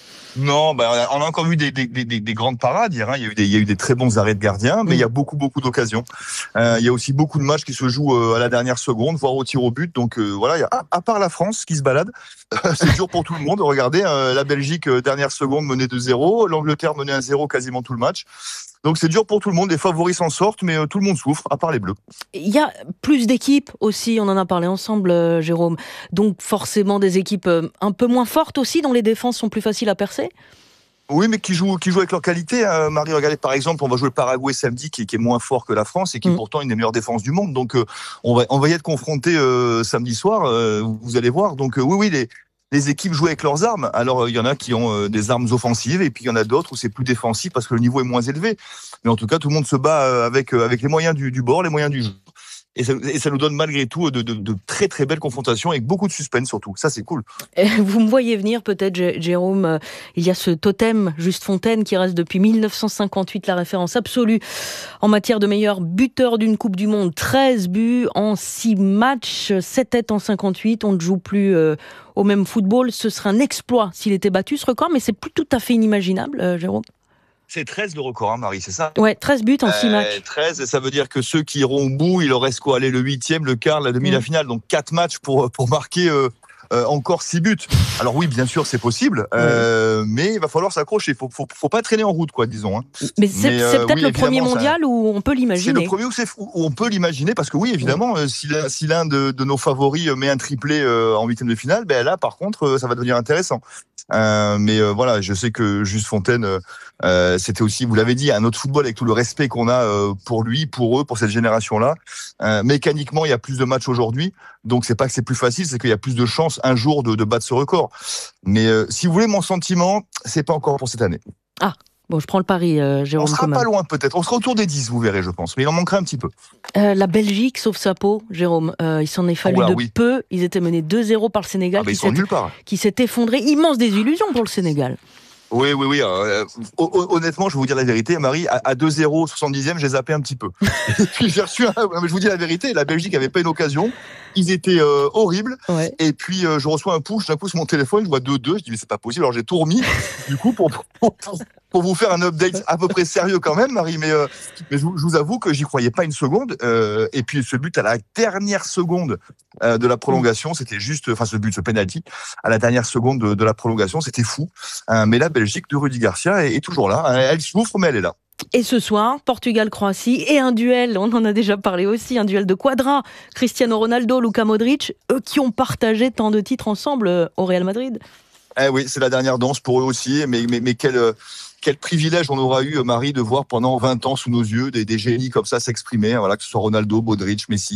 Non, bah, on a encore vu des, des, des, des grandes parades hier. Hein. Il y a eu des, il y a eu des très bons arrêts de gardiens, mais mmh. il y a beaucoup, beaucoup d'occasions. Euh, il y a aussi beaucoup de matchs qui se jouent euh, à la dernière seconde, voire au tir au but. Donc euh, voilà, il y a, à, à part la France qui se balade, c'est dur pour tout le monde. Regardez, euh, la Belgique euh, dernière seconde menait deux zéro, l'Angleterre menait un zéro quasiment tout le match. Donc c'est dur pour tout le monde, les favoris s'en sortent, mais euh, tout le monde souffre, à part les Bleus. Il y a plus d'équipes aussi, on en a parlé ensemble, euh, Jérôme. Donc forcément des équipes euh, un peu moins fortes aussi, dont les défenses sont plus faciles à percer ? Oui, mais qui jouent, qui jouent avec leur qualité. Hein. Marie, regardez, par exemple, on va jouer le Paraguay samedi, qui, qui est moins fort que la France et qui mmh. pourtant une des meilleures défenses du monde. Donc euh, on va, on va y être confronté euh, samedi soir, euh, vous allez voir. Donc euh, oui, oui, les... Les équipes jouent avec leurs armes. Alors, il y en a qui ont euh, des armes offensives et puis il y en a d'autres où c'est plus défensif parce que le niveau est moins élevé. Mais en tout cas, tout le monde se bat euh, avec, euh, avec les moyens du, du bord, les moyens du jeu. Et ça, et ça nous donne malgré tout de, de, de très très belles confrontations avec beaucoup de suspense surtout. Ça, c'est cool. Vous me voyez venir peut-être, Jérôme, il y a ce totem Juste Fontaine qui reste depuis dix-neuf cent cinquante-huit la référence absolue en matière de meilleur buteur d'une Coupe du Monde. treize buts en six matchs, sept têtes en cinquante-huit. On ne joue plus euh, au même football. Ce serait un exploit s'il était battu ce record, mais c'est plus tout à fait inimaginable, euh, Jérôme. C'est treize le record, hein, Marie, c'est ça ? Ouais, treize buts en six euh, matchs. treize, ça veut dire que ceux qui iront au bout, il leur reste quoi ? Aller le huitième, le quart, la demi, mmh. la finale. Donc quatre matchs pour, pour marquer euh, euh, encore six buts. Alors oui, bien sûr, c'est possible, euh, mmh. mais il va falloir s'accrocher. Il faut, faut, faut pas traîner en route, quoi, disons. Hein. Mais c'est, mais, c'est euh, peut-être oui, le premier mondial ça, où on peut l'imaginer. C'est le premier où, c'est, où on peut l'imaginer, parce que oui, évidemment, mmh. euh, si, l'un, si l'un de, de nos favoris met un triplé euh, en huitième de finale, ben là, par contre, euh, ça va devenir intéressant. Euh, mais euh, voilà, je sais que Juste Fontaine, euh, c'était aussi, vous l'avez dit, un autre football avec tout le respect qu'on a euh, pour lui, pour eux, pour cette génération-là. Euh, mécaniquement, il y a plus de matchs aujourd'hui, donc c'est pas que c'est plus facile, c'est qu'il y a plus de chances un jour de, de battre ce record. Mais euh, si vous voulez mon sentiment, c'est pas encore pour cette année. Ah. Bon, je prends le pari, euh, Jérôme. On sera pas loin peut-être. On sera autour des dix, vous verrez, je pense. Mais il en manquera un petit peu. Euh, la Belgique sauve sa peau, Jérôme. Euh, il s'en est fallu oh là, de oui. peu. Ils étaient menés deux zéro par le Sénégal. Ah, qui, s'est, qui s'est effondré. Immense désillusion pour le Sénégal. Oui, oui, oui. Euh, honnêtement, je vais vous dire la vérité, Marie, à deux zéro, soixante-dixième, j'ai zappé un petit peu. Et puis j'ai reçu un... Je vous dis la vérité, la Belgique avait pas une occasion. Ils étaient euh, horribles. Ouais. Et puis euh, je reçois un push, d'un coup sur mon téléphone, je vois deux deux. Je dis mais c'est pas possible. Alors j'ai tout remis. Du coup, pour, pour, pour vous faire un update à peu près sérieux quand même, Marie. Mais, euh, mais je, je vous avoue que j'y croyais pas une seconde. Euh, et puis ce but à la dernière seconde euh, de la prolongation, c'était juste, enfin ce but, ce penalty à la dernière seconde de, de la prolongation, c'était fou. Euh, mais la Belgique de Rudy Garcia est, est toujours là. Elle souffre, mais elle est là. Et ce soir, Portugal-Croatie et un duel, on en a déjà parlé aussi, un duel de quadra. Cristiano Ronaldo, Luka Modric, eux qui ont partagé tant de titres ensemble au Real Madrid. Eh oui, c'est la dernière danse pour eux aussi, mais, mais, mais quel, quel privilège on aura eu, Marie, de voir pendant vingt ans sous nos yeux des, des génies comme ça s'exprimer, voilà, que ce soit Ronaldo, Modric, Messi.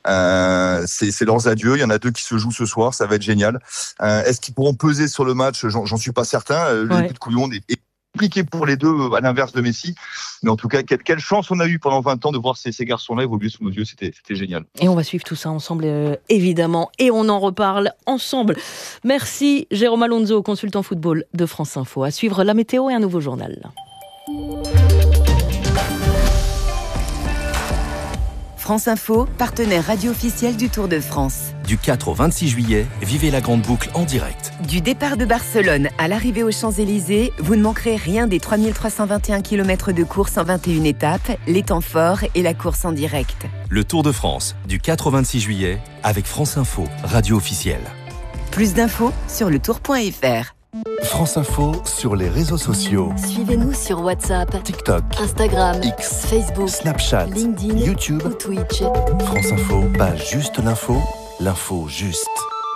Euh, c'est, c'est leurs adieux, il y en a deux qui se jouent ce soir, ça va être génial. Euh, est-ce qu'ils pourront peser sur le match ? J'en, j'en suis pas certain. Le ouais. début de Coupe du Monde est, est compliqué pour les deux, à l'inverse de Messi. Mais en tout cas, quelle, quelle chance on a eu pendant vingt ans de voir ces, ces garçons-là évoluer sous nos yeux. C'était, c'était génial. Et on va suivre tout ça ensemble, euh, évidemment. Et on en reparle ensemble. Merci Jérôme Alonso, consultant football de France Info. À suivre la météo et un nouveau journal. France Info, partenaire radio officiel du Tour de France. Du quatre au vingt-six juillet, vivez la Grande Boucle en direct. Du départ de Barcelone à l'arrivée aux Champs-Élysées, vous ne manquerez rien des trois mille trois cent vingt et un kilomètres de course en vingt et une étapes, les temps forts et la course en direct. Le Tour de France, du quatre au vingt-six juillet, avec France Info, radio officielle. Plus d'infos sur le tour point f r. France Info sur les réseaux sociaux. Suivez-nous sur WhatsApp, TikTok, Instagram, X, Facebook, Snapchat, LinkedIn, YouTube ou Twitch. France Info, pas juste l'info, l'info juste.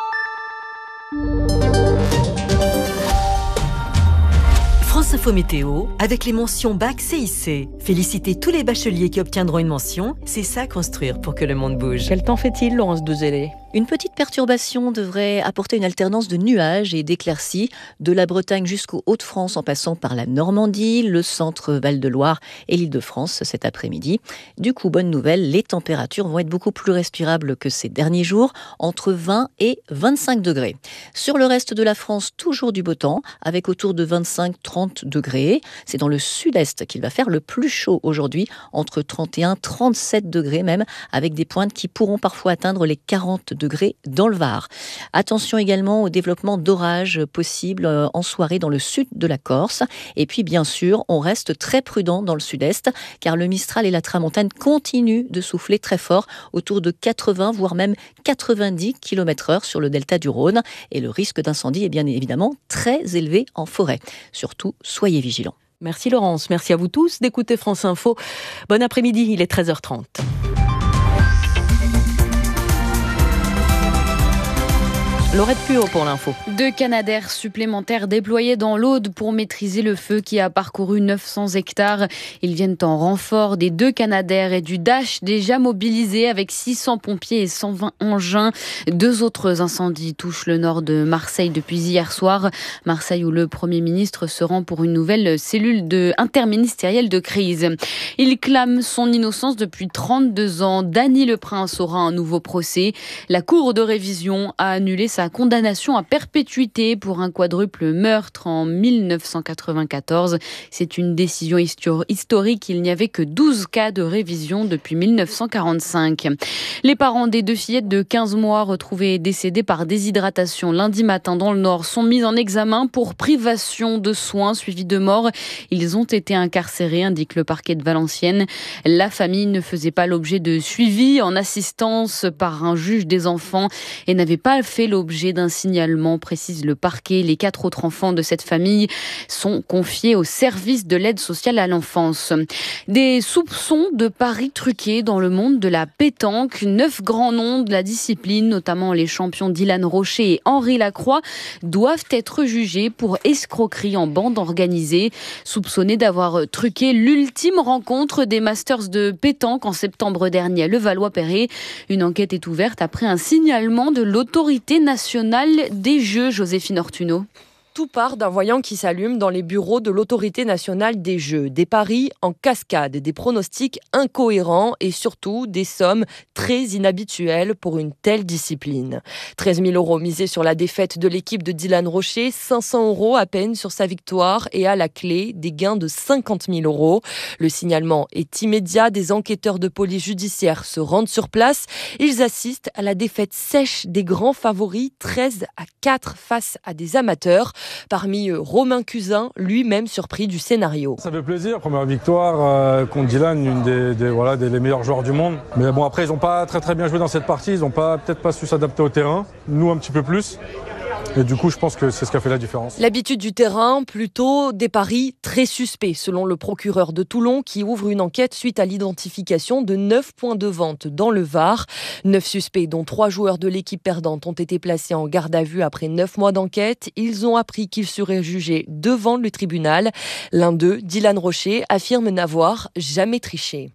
France Info Météo, avec les mentions Bac C I C. Félicitez tous les bacheliers qui obtiendront une mention, c'est ça construire pour que le monde bouge. Quel temps fait-il, Laurence Dezellé ? Une petite perturbation devrait apporter une alternance de nuages et d'éclaircies de la Bretagne jusqu'aux Hauts-de-France en passant par la Normandie, le centre Val-de-Loire et l'Île-de-France cet après-midi. Du coup, bonne nouvelle, les températures vont être beaucoup plus respirables que ces derniers jours, entre vingt et vingt-cinq degrés. Sur le reste de la France, toujours du beau temps, avec autour de vingt-cinq à trente degrés. C'est dans le sud-est qu'il va faire le plus chaud aujourd'hui, entre trente et un à trente-sept degrés même, avec des pointes qui pourront parfois atteindre les quarante degrés dans le Var. Attention également au développement d'orages possibles en soirée dans le sud de la Corse. Et puis bien sûr, on reste très prudent dans le sud-est, car le Mistral et la Tramontane continuent de souffler très fort, autour de quatre-vingts voire même quatre-vingt-dix kilomètres heure sur le delta du Rhône. Et le risque d'incendie est bien évidemment très élevé en forêt. Surtout, soyez vigilants. Merci Laurence, merci à vous tous d'écouter France Info. Bon après-midi, il est treize heures trente. Laurette Puot pour l'info. Deux Canadair supplémentaires déployés dans l'Aude pour maîtriser le feu qui a parcouru neuf cents hectares. Ils viennent en renfort des deux Canadair et du Dash déjà mobilisés avec six cents pompiers et cent vingt engins. Deux autres incendies touchent le nord de Marseille depuis hier soir. Marseille où le Premier ministre se rend pour une nouvelle cellule de interministérielle de crise. Il clame son innocence depuis trente-deux ans. Dany Le Prince aura un nouveau procès. La Cour de révision a annulé sa condamnation à perpétuité pour un quadruple meurtre en mille neuf cent quatre-vingt-quatorze. C'est une décision historique. Il n'y avait que douze cas de révision depuis mille neuf cent quarante-cinq. Les parents des deux fillettes de quinze mois retrouvées décédées par déshydratation lundi matin dans le Nord sont mis en examen pour privation de soins suivis de mort. Ils ont été incarcérés, indique le parquet de Valenciennes. La famille ne faisait pas l'objet de suivi en assistance par un juge des enfants et n'avait pas fait l'objet d'un signalement, précise le parquet. Les quatre autres enfants de cette famille sont confiés au service de l'aide sociale à l'enfance. Des soupçons de paris truqués dans le monde de la pétanque. Neuf grands noms de la discipline, notamment les champions Dylan Rocher et Henri Lacroix, doivent être jugés pour escroquerie en bande organisée, soupçonnés d'avoir truqué l'ultime rencontre des Masters de pétanque en septembre dernier à Levallois-Perret. Une enquête est ouverte après un signalement de l'autorité nationale des Jeux, Joséphine Ortuno. Tout part d'un voyant qui s'allume dans les bureaux de l'autorité nationale des Jeux. Des paris en cascade, des pronostics incohérents et surtout des sommes très inhabituelles pour une telle discipline. treize mille euros misés sur la défaite de l'équipe de Dylan Rocher, cinq cents euros à peine sur sa victoire et à la clé des gains de cinquante mille euros. Le signalement est immédiat, des enquêteurs de police judiciaire se rendent sur place. Ils assistent à la défaite sèche des grands favoris, treize à quatre face à des amateurs. Parmi eux, Romain Cusin, lui-même surpris du scénario. Ça fait plaisir, première victoire euh, contre Dylan, une des, des, voilà, des les meilleurs joueurs du monde. Mais bon, après, ils n'ont pas très très bien joué dans cette partie, ils n'ont pas, peut-être pas su s'adapter au terrain, nous un petit peu plus. Et du coup, je pense que c'est ce qui a fait la différence. L'habitude du terrain, plutôt des paris très suspects, selon le procureur de Toulon, qui ouvre une enquête suite à l'identification de neuf points de vente dans le Var. Neuf suspects, dont trois joueurs de l'équipe perdante, ont été placés en garde à vue après neuf mois d'enquête. Ils ont appris qu'ils seraient jugés devant le tribunal. L'un d'eux, Dylan Rocher, affirme n'avoir jamais triché.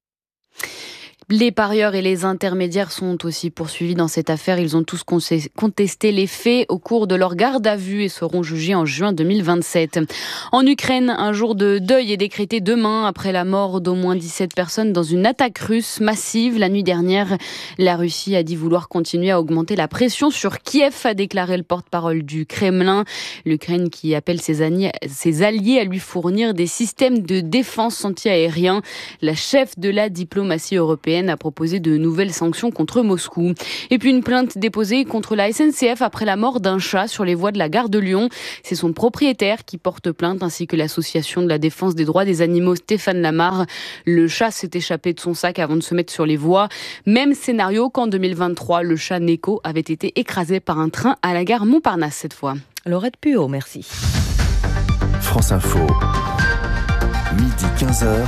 Les parieurs et les intermédiaires sont aussi poursuivis dans cette affaire. Ils ont tous contesté les faits au cours de leur garde à vue et seront jugés en juin deux mille vingt-sept. En Ukraine, un jour de deuil est décrété demain après la mort d'au moins dix-sept personnes dans une attaque russe massive la nuit dernière. La Russie a dit vouloir continuer à augmenter la pression sur Kiev, a déclaré le porte-parole du Kremlin. L'Ukraine qui appelle ses alliés, ses alliés à lui fournir des systèmes de défense anti-aériens. La chef de la diplomatie européenne européenne a proposé de nouvelles sanctions contre Moscou. Et puis une plainte déposée contre la S N C F après la mort d'un chat sur les voies de la gare de Lyon. C'est son propriétaire qui porte plainte ainsi que l'association de la défense des droits des animaux Stéphane Lamar. Le chat s'est échappé de son sac avant de se mettre sur les voies. Même scénario qu'en deux mille vingt-trois, le chat Neko avait été écrasé par un train à la gare Montparnasse cette fois. Laurette Puot, merci. France Info, midi quinze heures.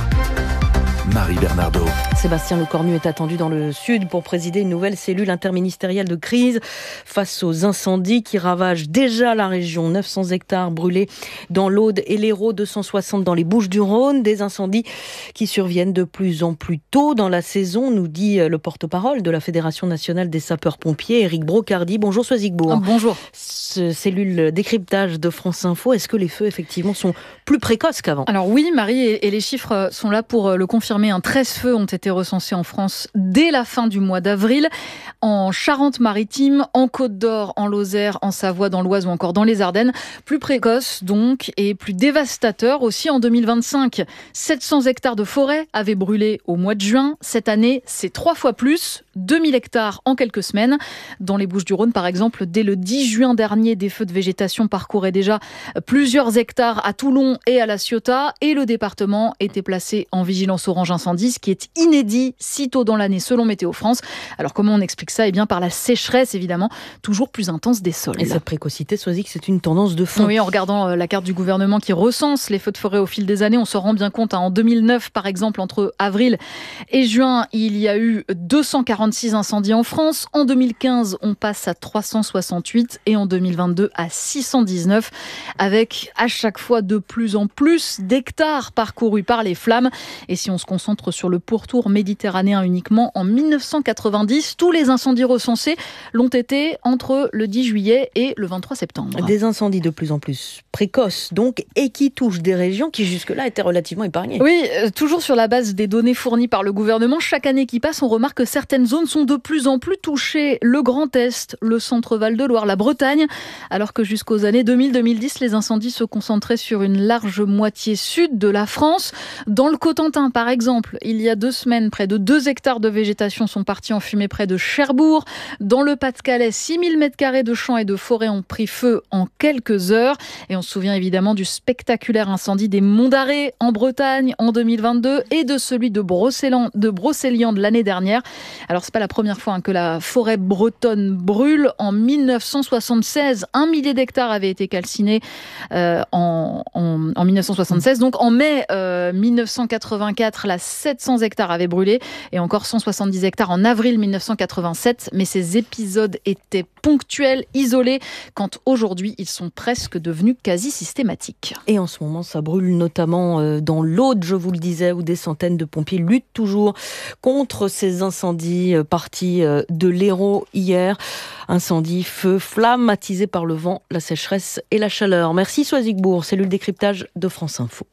Marie Bernardo. Sébastien Lecornu est attendu dans le sud pour présider une nouvelle cellule interministérielle de crise face aux incendies qui ravagent déjà la région. neuf cents hectares brûlés dans l'Aude et l'Hérault, deux cent soixante dans les Bouches-du-Rhône. Des incendies qui surviennent de plus en plus tôt dans la saison, nous dit le porte-parole de la Fédération nationale des sapeurs-pompiers, Éric Brocardi. Bonjour Soisigbourg. Bonjour. Ce cellule décryptage de France Info, est-ce que les feux effectivement sont plus précoces qu'avant ? Alors oui, Marie, et les chiffres sont là pour le confirmer. Un treize feux ont été recensés en France dès la fin du mois d'avril, en Charente-Maritime, en Côte-d'Or, en Lozère, en Savoie, dans l'Oise ou encore dans les Ardennes. Plus précoce donc et plus dévastateur aussi en deux mille vingt-cinq. sept cents hectares de forêt avaient brûlé au mois de juin. Cette année, c'est trois fois plus, deux mille hectares en quelques semaines. Dans les Bouches-du-Rhône, par exemple, dès le dix juin dernier, des feux de végétation parcouraient déjà plusieurs hectares à Toulon et à La Ciotat, et le département était placé en vigilance orange incendie, ce qui est inédit si tôt dans l'année selon Météo France. Alors comment on explique ça ? Eh bien par la sécheresse évidemment, toujours plus intense des sols. Et cette précocité, Soisy, que c'est une tendance de fond. Oui, en regardant la carte du gouvernement qui recense les feux de forêt au fil des années, on se rend bien compte. Hein, en deux mille neuf, par exemple, entre avril et juin, il y a eu deux cent quarante-six incendies en France. En deux mille quinze, on passe à trois cent soixante-huit et en deux mille vingt-deux à six cent dix-neuf, avec à chaque fois de plus en plus d'hectares parcourus par les flammes. Et si on se concentre sur le pourtour méditerranéen uniquement, en mille neuf cent quatre-vingt-dix, tous les incendies recensés l'ont été entre le dix juillet et le vingt-trois septembre. Des incendies de plus en plus précoces donc, et qui touchent des régions qui jusque-là étaient relativement épargnées. Oui, euh, toujours sur la base des données fournies par le gouvernement, chaque année qui passe, on remarque que certaines zones sont de plus en plus touchées. Le Grand Est, le centre Val-de-Loire, la Bretagne, alors que jusqu'aux années deux mille à deux mille dix, les incendies se concentraient sur une large moitié sud de la France. Dans le Cotentin, par exemple, il y a deux semaines, près de deux hectares de végétation sont partis en fumée près de Cherbourg. Dans le Pas-de-Calais, six mille mètres carrés de champs et de forêts ont pris feu en quelques heures. Et on se souvient évidemment du spectaculaire incendie des Monts d'Arrée en Bretagne en deux mille vingt-deux et de celui de Brocéliande de, Brocéliande l'année dernière. Alors c'est pas la première fois hein, que la forêt bretonne brûle. En mille neuf cent soixante-seize, un millier d'hectares avaient été calcinés euh, en, en, en mille neuf cent soixante-seize. Donc en mai euh, mille neuf cent quatre-vingt-quatre, là, sept cents hectares avaient brûlé et encore cent soixante-dix hectares en avril mille neuf cent quatre-vingt-sept. Mais ces épisodes étaient ponctuels, isolés, quand aujourd'hui ils sont presque devenus quasi systématiques. Et en ce moment, ça brûle notamment dans l'Aude, je vous le disais, où des centaines de pompiers luttent toujours contre ces incendies partis de l'Hérault hier. Incendie, feu, flammes attisés par le vent, la sécheresse et la chaleur. Merci Soisigbourg, cellule décryptage de France Info.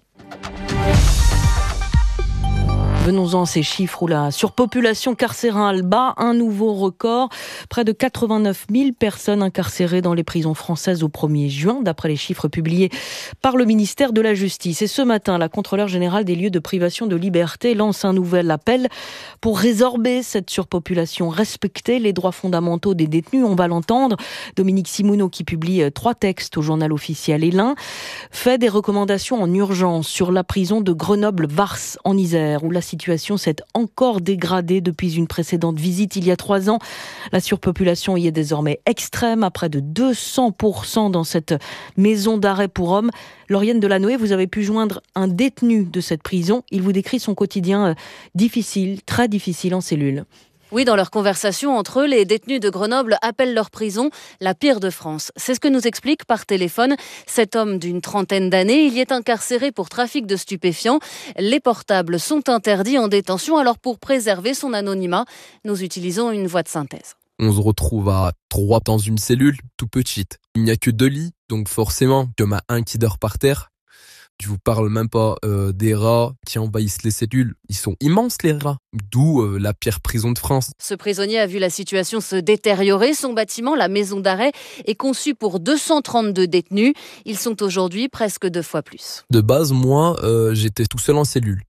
Venons-en à ces chiffres où la surpopulation carcérale bat un nouveau record. Près de quatre-vingt-neuf mille personnes incarcérées dans les prisons françaises au premier juin, d'après les chiffres publiés par le ministère de la Justice. Et ce matin, la contrôleure générale des lieux de privation de liberté lance un nouvel appel pour résorber cette surpopulation, respecter les droits fondamentaux des détenus. On va l'entendre. Dominique Simouneau, qui publie trois textes au journal officiel, et l'un fait des recommandations en urgence sur la prison de Grenoble-Vars en Isère, où la La situation s'est encore dégradée depuis une précédente visite il y a trois ans. La surpopulation y est désormais extrême, à près de deux cents pour cent dans cette maison d'arrêt pour hommes. Lauriane Delanoë, vous avez pu joindre un détenu de cette prison. Il vous décrit son quotidien difficile, très difficile en cellule. Oui, dans leur conversation entre eux, les détenus de Grenoble appellent leur prison la pire de France. C'est ce que nous explique par téléphone cet homme d'une trentaine d'années. Il y est incarcéré pour trafic de stupéfiants. Les portables sont interdits en détention, alors pour préserver son anonymat, nous utilisons une voix de synthèse. On se retrouve à trois dans une cellule, tout petite. Il n'y a que deux lits, donc forcément, il y en a un qui dort par terre. Je vous parle même pas euh, des rats qui envahissent les cellules. Ils sont immenses, les rats. D'où euh, la pire prison de France. Ce prisonnier a vu la situation se détériorer. Son bâtiment, la maison d'arrêt, est conçu pour deux cent trente-deux détenus. Ils sont aujourd'hui presque deux fois plus. De base, moi, euh, j'étais tout seul en cellule.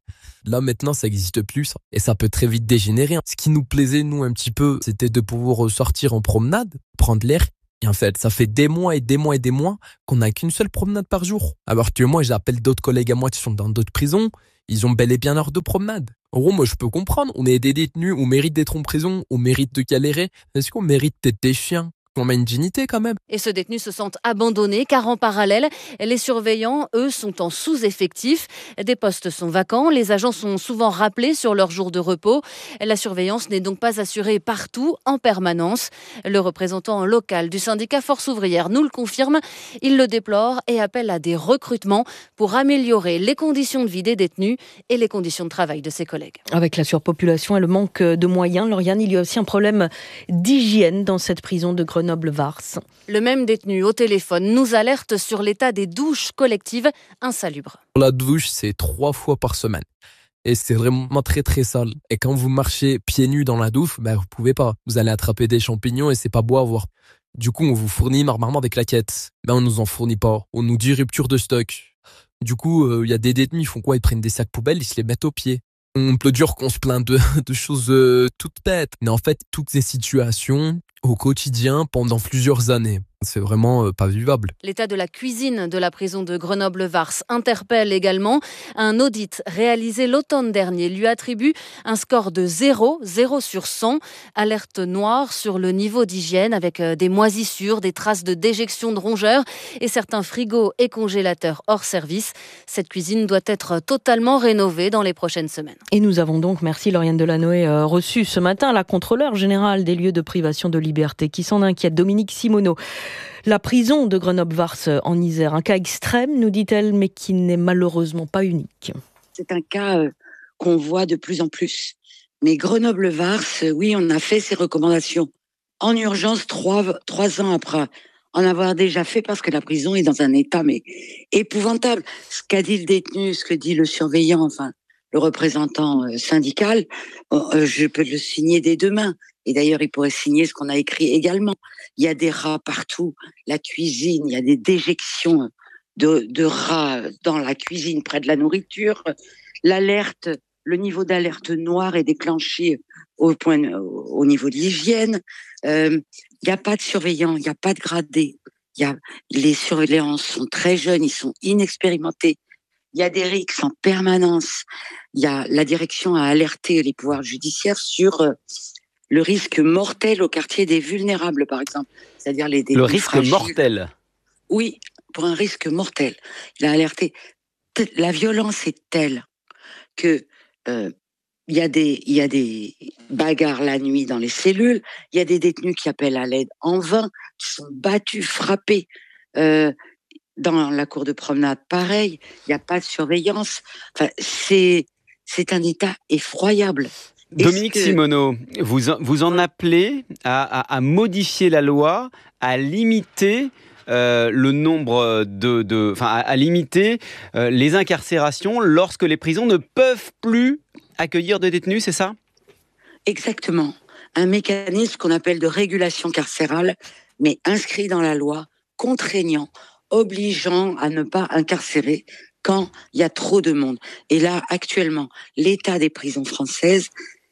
Là, maintenant, ça n'existe plus, ça. Et ça peut très vite dégénérer. Ce qui nous plaisait, nous, un petit peu, c'était de pouvoir sortir en promenade, prendre l'air. Et en fait, ça fait des mois et des mois et des mois qu'on n'a qu'une seule promenade par jour. Alors que moi, j'appelle d'autres collègues à moi qui sont dans d'autres prisons. Ils ont bel et bien leur de promenade. En gros, moi, je peux comprendre. On est des détenus, on mérite d'être en prison, on mérite de galérer. Est-ce qu'on mérite d'être des chiens ? On a une dignité quand même. Et ce détenu se sent abandonné car en parallèle, les surveillants, eux, sont en sous-effectif. Des postes sont vacants, les agents sont souvent rappelés sur leurs jours de repos. La surveillance n'est donc pas assurée partout, en permanence. Le représentant local du syndicat Force ouvrière nous le confirme. Il le déplore et appelle à des recrutements pour améliorer les conditions de vie des détenus et les conditions de travail de ses collègues. Avec la surpopulation et le manque de moyens, Lauriane, il y a aussi un problème d'hygiène dans cette prison de Grenoble. Grenoble-Vars. Le même détenu au téléphone nous alerte sur l'état des douches collectives insalubres. La douche, c'est trois fois par semaine. Et c'est vraiment très très sale. Et quand vous marchez pieds nus dans la douche, ben vous pouvez pas. Vous allez attraper des champignons et c'est pas beau à voir. Du coup, on vous fournit normalement des claquettes. Ben on nous en fournit pas. On nous dit rupture de stock. Du coup, il euh, y a des détenus, ils font quoi ? Ils prennent des sacs poubelles, ils se les mettent aux pieds. On peut dire qu'on se plaint de, de choses euh, toutes bêtes. Mais en fait, toutes ces situations au quotidien pendant plusieurs années. C'est vraiment euh, pas vivable. L'état de la cuisine de la prison de Grenoble-Vars interpelle également. Un audit réalisé l'automne dernier lui attribue un score de zéro, zéro sur cent. Alerte noire sur le niveau d'hygiène avec des moisissures, des traces de déjection de rongeurs et certains frigos et congélateurs hors service. Cette cuisine doit être totalement rénovée dans les prochaines semaines. Et nous avons donc, merci Lauriane Delanoë, euh, reçu ce matin la contrôleure générale des lieux de privation de liberté qui s'en inquiète, Dominique Simoneau. La prison de Grenoble-Vars en Isère, un cas extrême, nous dit-elle, mais qui n'est malheureusement pas unique. C'est un cas euh, qu'on voit de plus en plus. Mais Grenoble-Vars, euh, oui, on a fait ces recommandations en urgence trois, trois ans après en avoir déjà fait parce que la prison est dans un état mais épouvantable. Ce qu'a dit le détenu, ce que dit le surveillant, enfin le représentant euh, syndical, euh, je peux le signer dès demain. Et d'ailleurs, il pourrait signer ce qu'on a écrit également. Il y a des rats partout, la cuisine, il y a des déjections de, de rats dans la cuisine près de la nourriture. L'alerte, le niveau d'alerte noire est déclenché au, point, au niveau de l'hygiène. Euh, il n'y a pas de surveillants, il n'y a pas de gradés. Il y a, les surveillants sont très jeunes, ils sont inexpérimentés. Il y a des rixes en permanence. Il y a, la direction a alerté les pouvoirs judiciaires sur euh, le risque mortel au quartier des vulnérables, par exemple. C'est-à-dire les Le risque fragiles. mortel. Oui, pour un risque mortel. Il a alerté. La violence est telle que euh, il y a des, il y a des bagarres la nuit dans les cellules. Il y a des détenus qui appellent à l'aide en vain, qui sont battus, frappés. Euh, dans la cour de promenade, pareil. Il n'y a pas de surveillance. Enfin, c'est, c'est un état effroyable. Dominique que... Simoneau, vous, vous en appelez à, à, à modifier la loi, à limiter euh, le nombre de, de, enfin, à, à limiter euh, les incarcérations lorsque les prisons ne peuvent plus accueillir de détenus, c'est ça ? Exactement. Un mécanisme qu'on appelle de régulation carcérale, mais inscrit dans la loi, contraignant, obligeant à ne pas incarcérer quand il y a trop de monde. Et là, actuellement, l'état des prisons françaises,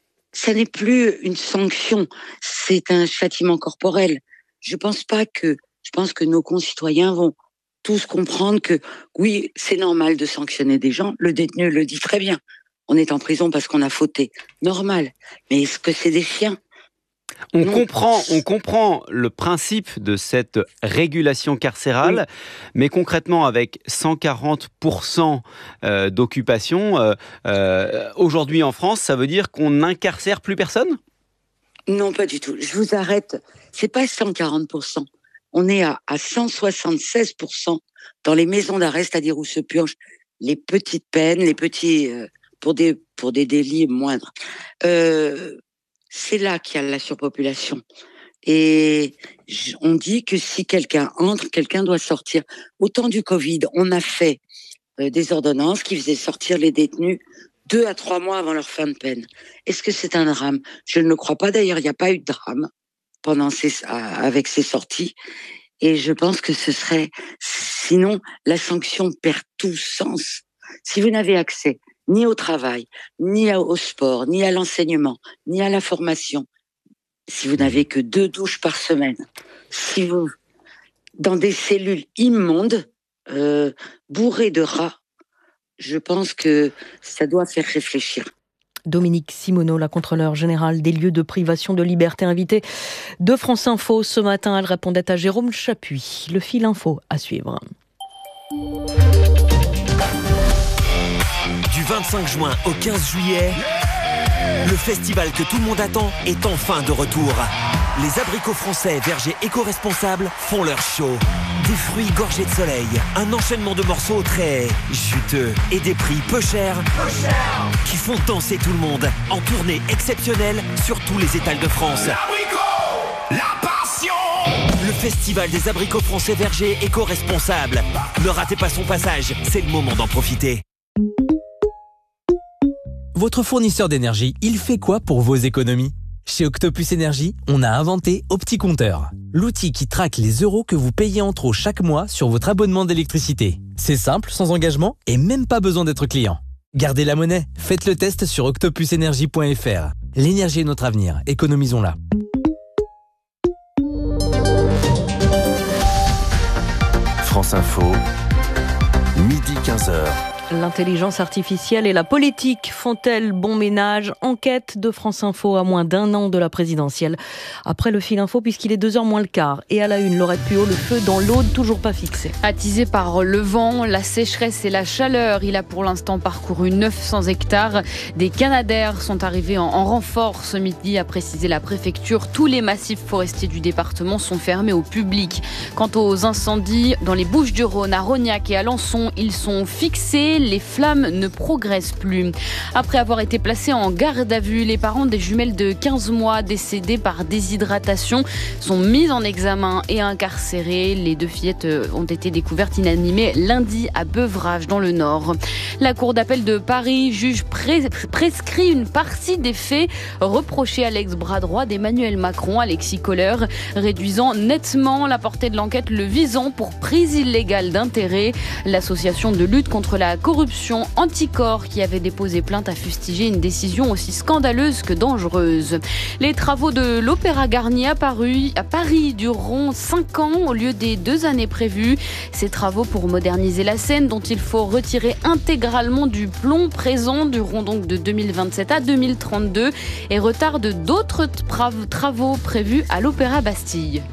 ça n'est plus une sanction, c'est un châtiment corporel. Je pense pas que, je pense que nos concitoyens vont tous comprendre que oui, c'est normal de sanctionner des gens. Le détenu le dit très bien. On est en prison parce qu'on a fauté. Normal. Mais est-ce que c'est des chiens ? On comprend, on comprend le principe de cette régulation carcérale, oui. Mais concrètement, avec cent quarante pour cent d'occupation, euh, euh, aujourd'hui en France, ça veut dire qu'on n'incarcère plus personne ? Non, pas du tout. Je vous arrête. C'est pas cent quarante pour cent. On est à, à cent soixante-seize pour cent dans les maisons d'arrêt, c'est-à-dire où se purgent les petites peines, les petits euh, pour des pour des délits moindres. Euh, C'est là qu'il y a la surpopulation. Et on dit que si quelqu'un entre, quelqu'un doit sortir. Au temps du Covid, on a fait euh, des ordonnances qui faisaient sortir les détenus deux à trois mois avant leur fin de peine. Est-ce que c'est un drame ? Je ne le crois pas. D'ailleurs, il n'y a pas eu de drame pendant ces, avec ces sorties. Et je pense que ce serait... Sinon, la sanction perd tout sens. Si vous n'avez accès ni au travail, ni au sport, ni à l'enseignement, ni à la formation, si vous n'avez que deux douches par semaine, si vous, dans des cellules immondes, euh, bourrées de rats, je pense que ça doit faire réfléchir. Dominique Simoneau, la contrôleure générale des lieux de privation de liberté, invitée de France Info. Ce matin, elle répondait à Jérôme Chapuis. Le fil info à suivre. Du vingt-cinq juin au quinze juillet, le festival que tout le monde attend est enfin de retour. Les abricots français vergers éco-responsables font leur show. Des fruits gorgés de soleil, un enchaînement de morceaux très juteux et des prix peu chers, peu cher. Qui font danser tout le monde en tournée exceptionnelle sur tous les étals de France. L'abricot, la passion. Le festival des abricots français vergers éco-responsables. Ne ratez pas son passage, c'est le moment d'en profiter. Votre fournisseur d'énergie, il fait quoi pour vos économies ? Chez Octopus Énergie, on a inventé OptiCompteur, l'outil qui traque les euros que vous payez en trop chaque mois sur votre abonnement d'électricité. C'est simple, sans engagement et même pas besoin d'être client. Gardez la monnaie, faites le test sur octopus énergie point f r. L'énergie est notre avenir, économisons-la. France Info, midi quinze heures. L'intelligence artificielle et la politique font-elles bon ménage ? Enquête de France Info à moins d'un an de la présidentielle. Après le fil info, puisqu'il est deux heures moins le quart. Et à la une, Laurette Puot, le feu dans l'Aude, toujours pas fixé. Attisé par le vent, la sécheresse et la chaleur, il a pour l'instant parcouru neuf cents hectares. Des canadaires sont arrivés en, en renfort ce midi, a précisé la préfecture. Tous les massifs forestiers du département sont fermés au public. Quant aux incendies, dans les Bouches-du-Rhône, à Rognac et à Lançon, ils sont fixés. Les flammes ne progressent plus. Après avoir été placés en garde à vue, les parents des jumelles de quinze mois décédées par déshydratation sont mis en examen et incarcérés. Les deux fillettes ont été découvertes inanimées lundi à Beuvrages dans le Nord. La Cour d'appel de Paris juge pré- prescrit une partie des faits reprochés à l'ex-bras droit d'Emmanuel Macron, Alexis Kohler, réduisant nettement la portée de l'enquête, le visant pour prise illégale d'intérêt. L'association de lutte contre la corruption Corruption Anticorps, qui avait déposé plainte, a fustigé une décision aussi scandaleuse que dangereuse. Les travaux de l'Opéra Garnier à Paris, à Paris dureront cinq ans au lieu des deux années prévues. Ces travaux pour moderniser la scène, dont il faut retirer intégralement du plomb présent, dureront donc de deux mille vingt-sept à deux mille trente-deux et retardent d'autres travaux prévus à l'Opéra Bastille.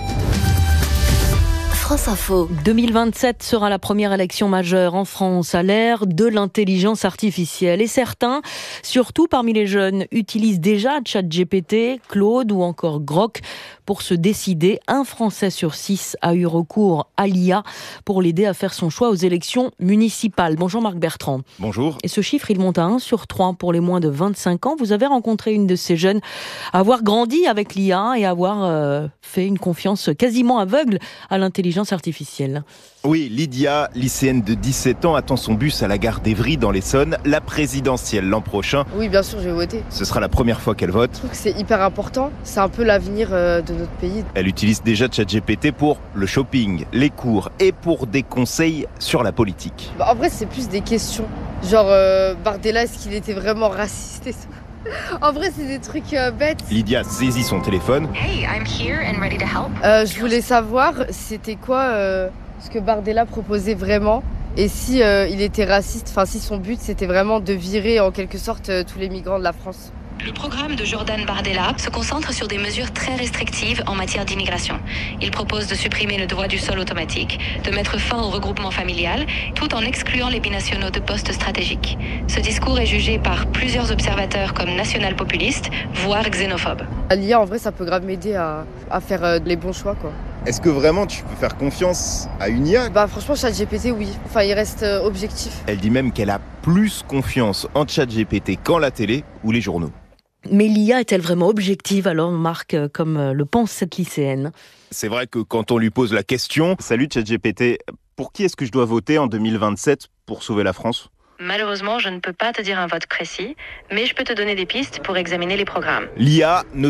France Info. deux mille vingt-sept sera la première élection majeure en France à l'ère de l'intelligence artificielle. Et certains, surtout parmi les jeunes, utilisent déjà ChatGPT, Claude ou encore Grok pour se décider. Un Français sur six a eu recours à l'I A pour l'aider à faire son choix aux élections municipales. Bonjour Marc Bertrand. Bonjour. Et ce chiffre, il monte à un sur trois pour les moins de vingt-cinq ans. Vous avez rencontré une de ces jeunes, avoir grandi avec l'I A et avoir euh, fait une confiance quasiment aveugle à l'intelligence artificielle. Oui, Lydia, lycéenne de dix-sept ans, attend son bus à la gare d'Evry dans l'Essonne, la présidentielle l'an prochain. Oui, bien sûr, je vais voter. Ce sera la première fois qu'elle vote. Je trouve que c'est hyper important, c'est un peu l'avenir de notre pays. Elle utilise déjà ChatGPT pour le shopping, les cours et pour des conseils sur la politique. Bah, en vrai, c'est plus des questions. Genre, euh, Bardella, est-ce qu'il était vraiment raciste et tout ? En vrai, c'est des trucs euh, bêtes. Lydia saisit son téléphone. Hey, I'm here and ready to help. Euh, je voulais savoir, c'était quoi euh, ce que Bardella proposait vraiment et si euh, il était raciste, enfin si son but c'était vraiment de virer en quelque sorte euh, tous les migrants de la France. Le programme de Jordan Bardella se concentre sur des mesures très restrictives en matière d'immigration. Il propose de supprimer le droit du sol automatique, de mettre fin au regroupement familial, tout en excluant les binationaux de postes stratégiques. Ce discours est jugé par plusieurs observateurs comme national-populiste, voire xénophobe. L'I A, en vrai, ça peut grave m'aider à, à faire euh, les bons choix, quoi. Est-ce que vraiment tu peux faire confiance à une I A ? Bah franchement, ChatGPT, oui. Enfin, il reste euh, objectif. Elle dit même qu'elle a plus confiance en ChatGPT qu'en la télé ou les journaux. Mais l'I A est-elle vraiment objective alors, Marc, comme le pense cette lycéenne ? C'est vrai que quand on lui pose la question « Salut ChatGPT, pour qui est-ce que je dois voter en deux mille vingt-sept pour sauver la France ?» Malheureusement, je ne peux pas te dire un vote précis, mais je peux te donner des pistes pour examiner les programmes. L'I A ne donne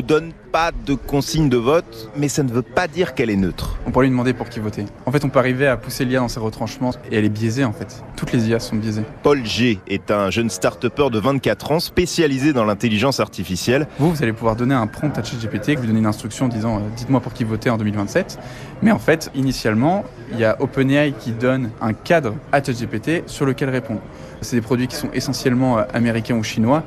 pas de consigne de vote, mais ça ne veut pas dire qu'elle est neutre. On pourrait lui demander pour qui voter. En fait, on peut arriver à pousser l'I A dans ses retranchements et elle est biaisée en fait. Toutes les I A sont biaisées. Paul G est un jeune start-upper de vingt-quatre ans spécialisé dans l'intelligence artificielle. Vous, vous allez pouvoir donner un prompt à ChatGPT, vous donnez une instruction disant euh, dites-moi pour qui voter en deux mille vingt-sept. Mais en fait, initialement, il y a OpenAI qui donne un cadre à ChatGPT sur lequel répondre. C'est des produits qui sont essentiellement américains ou chinois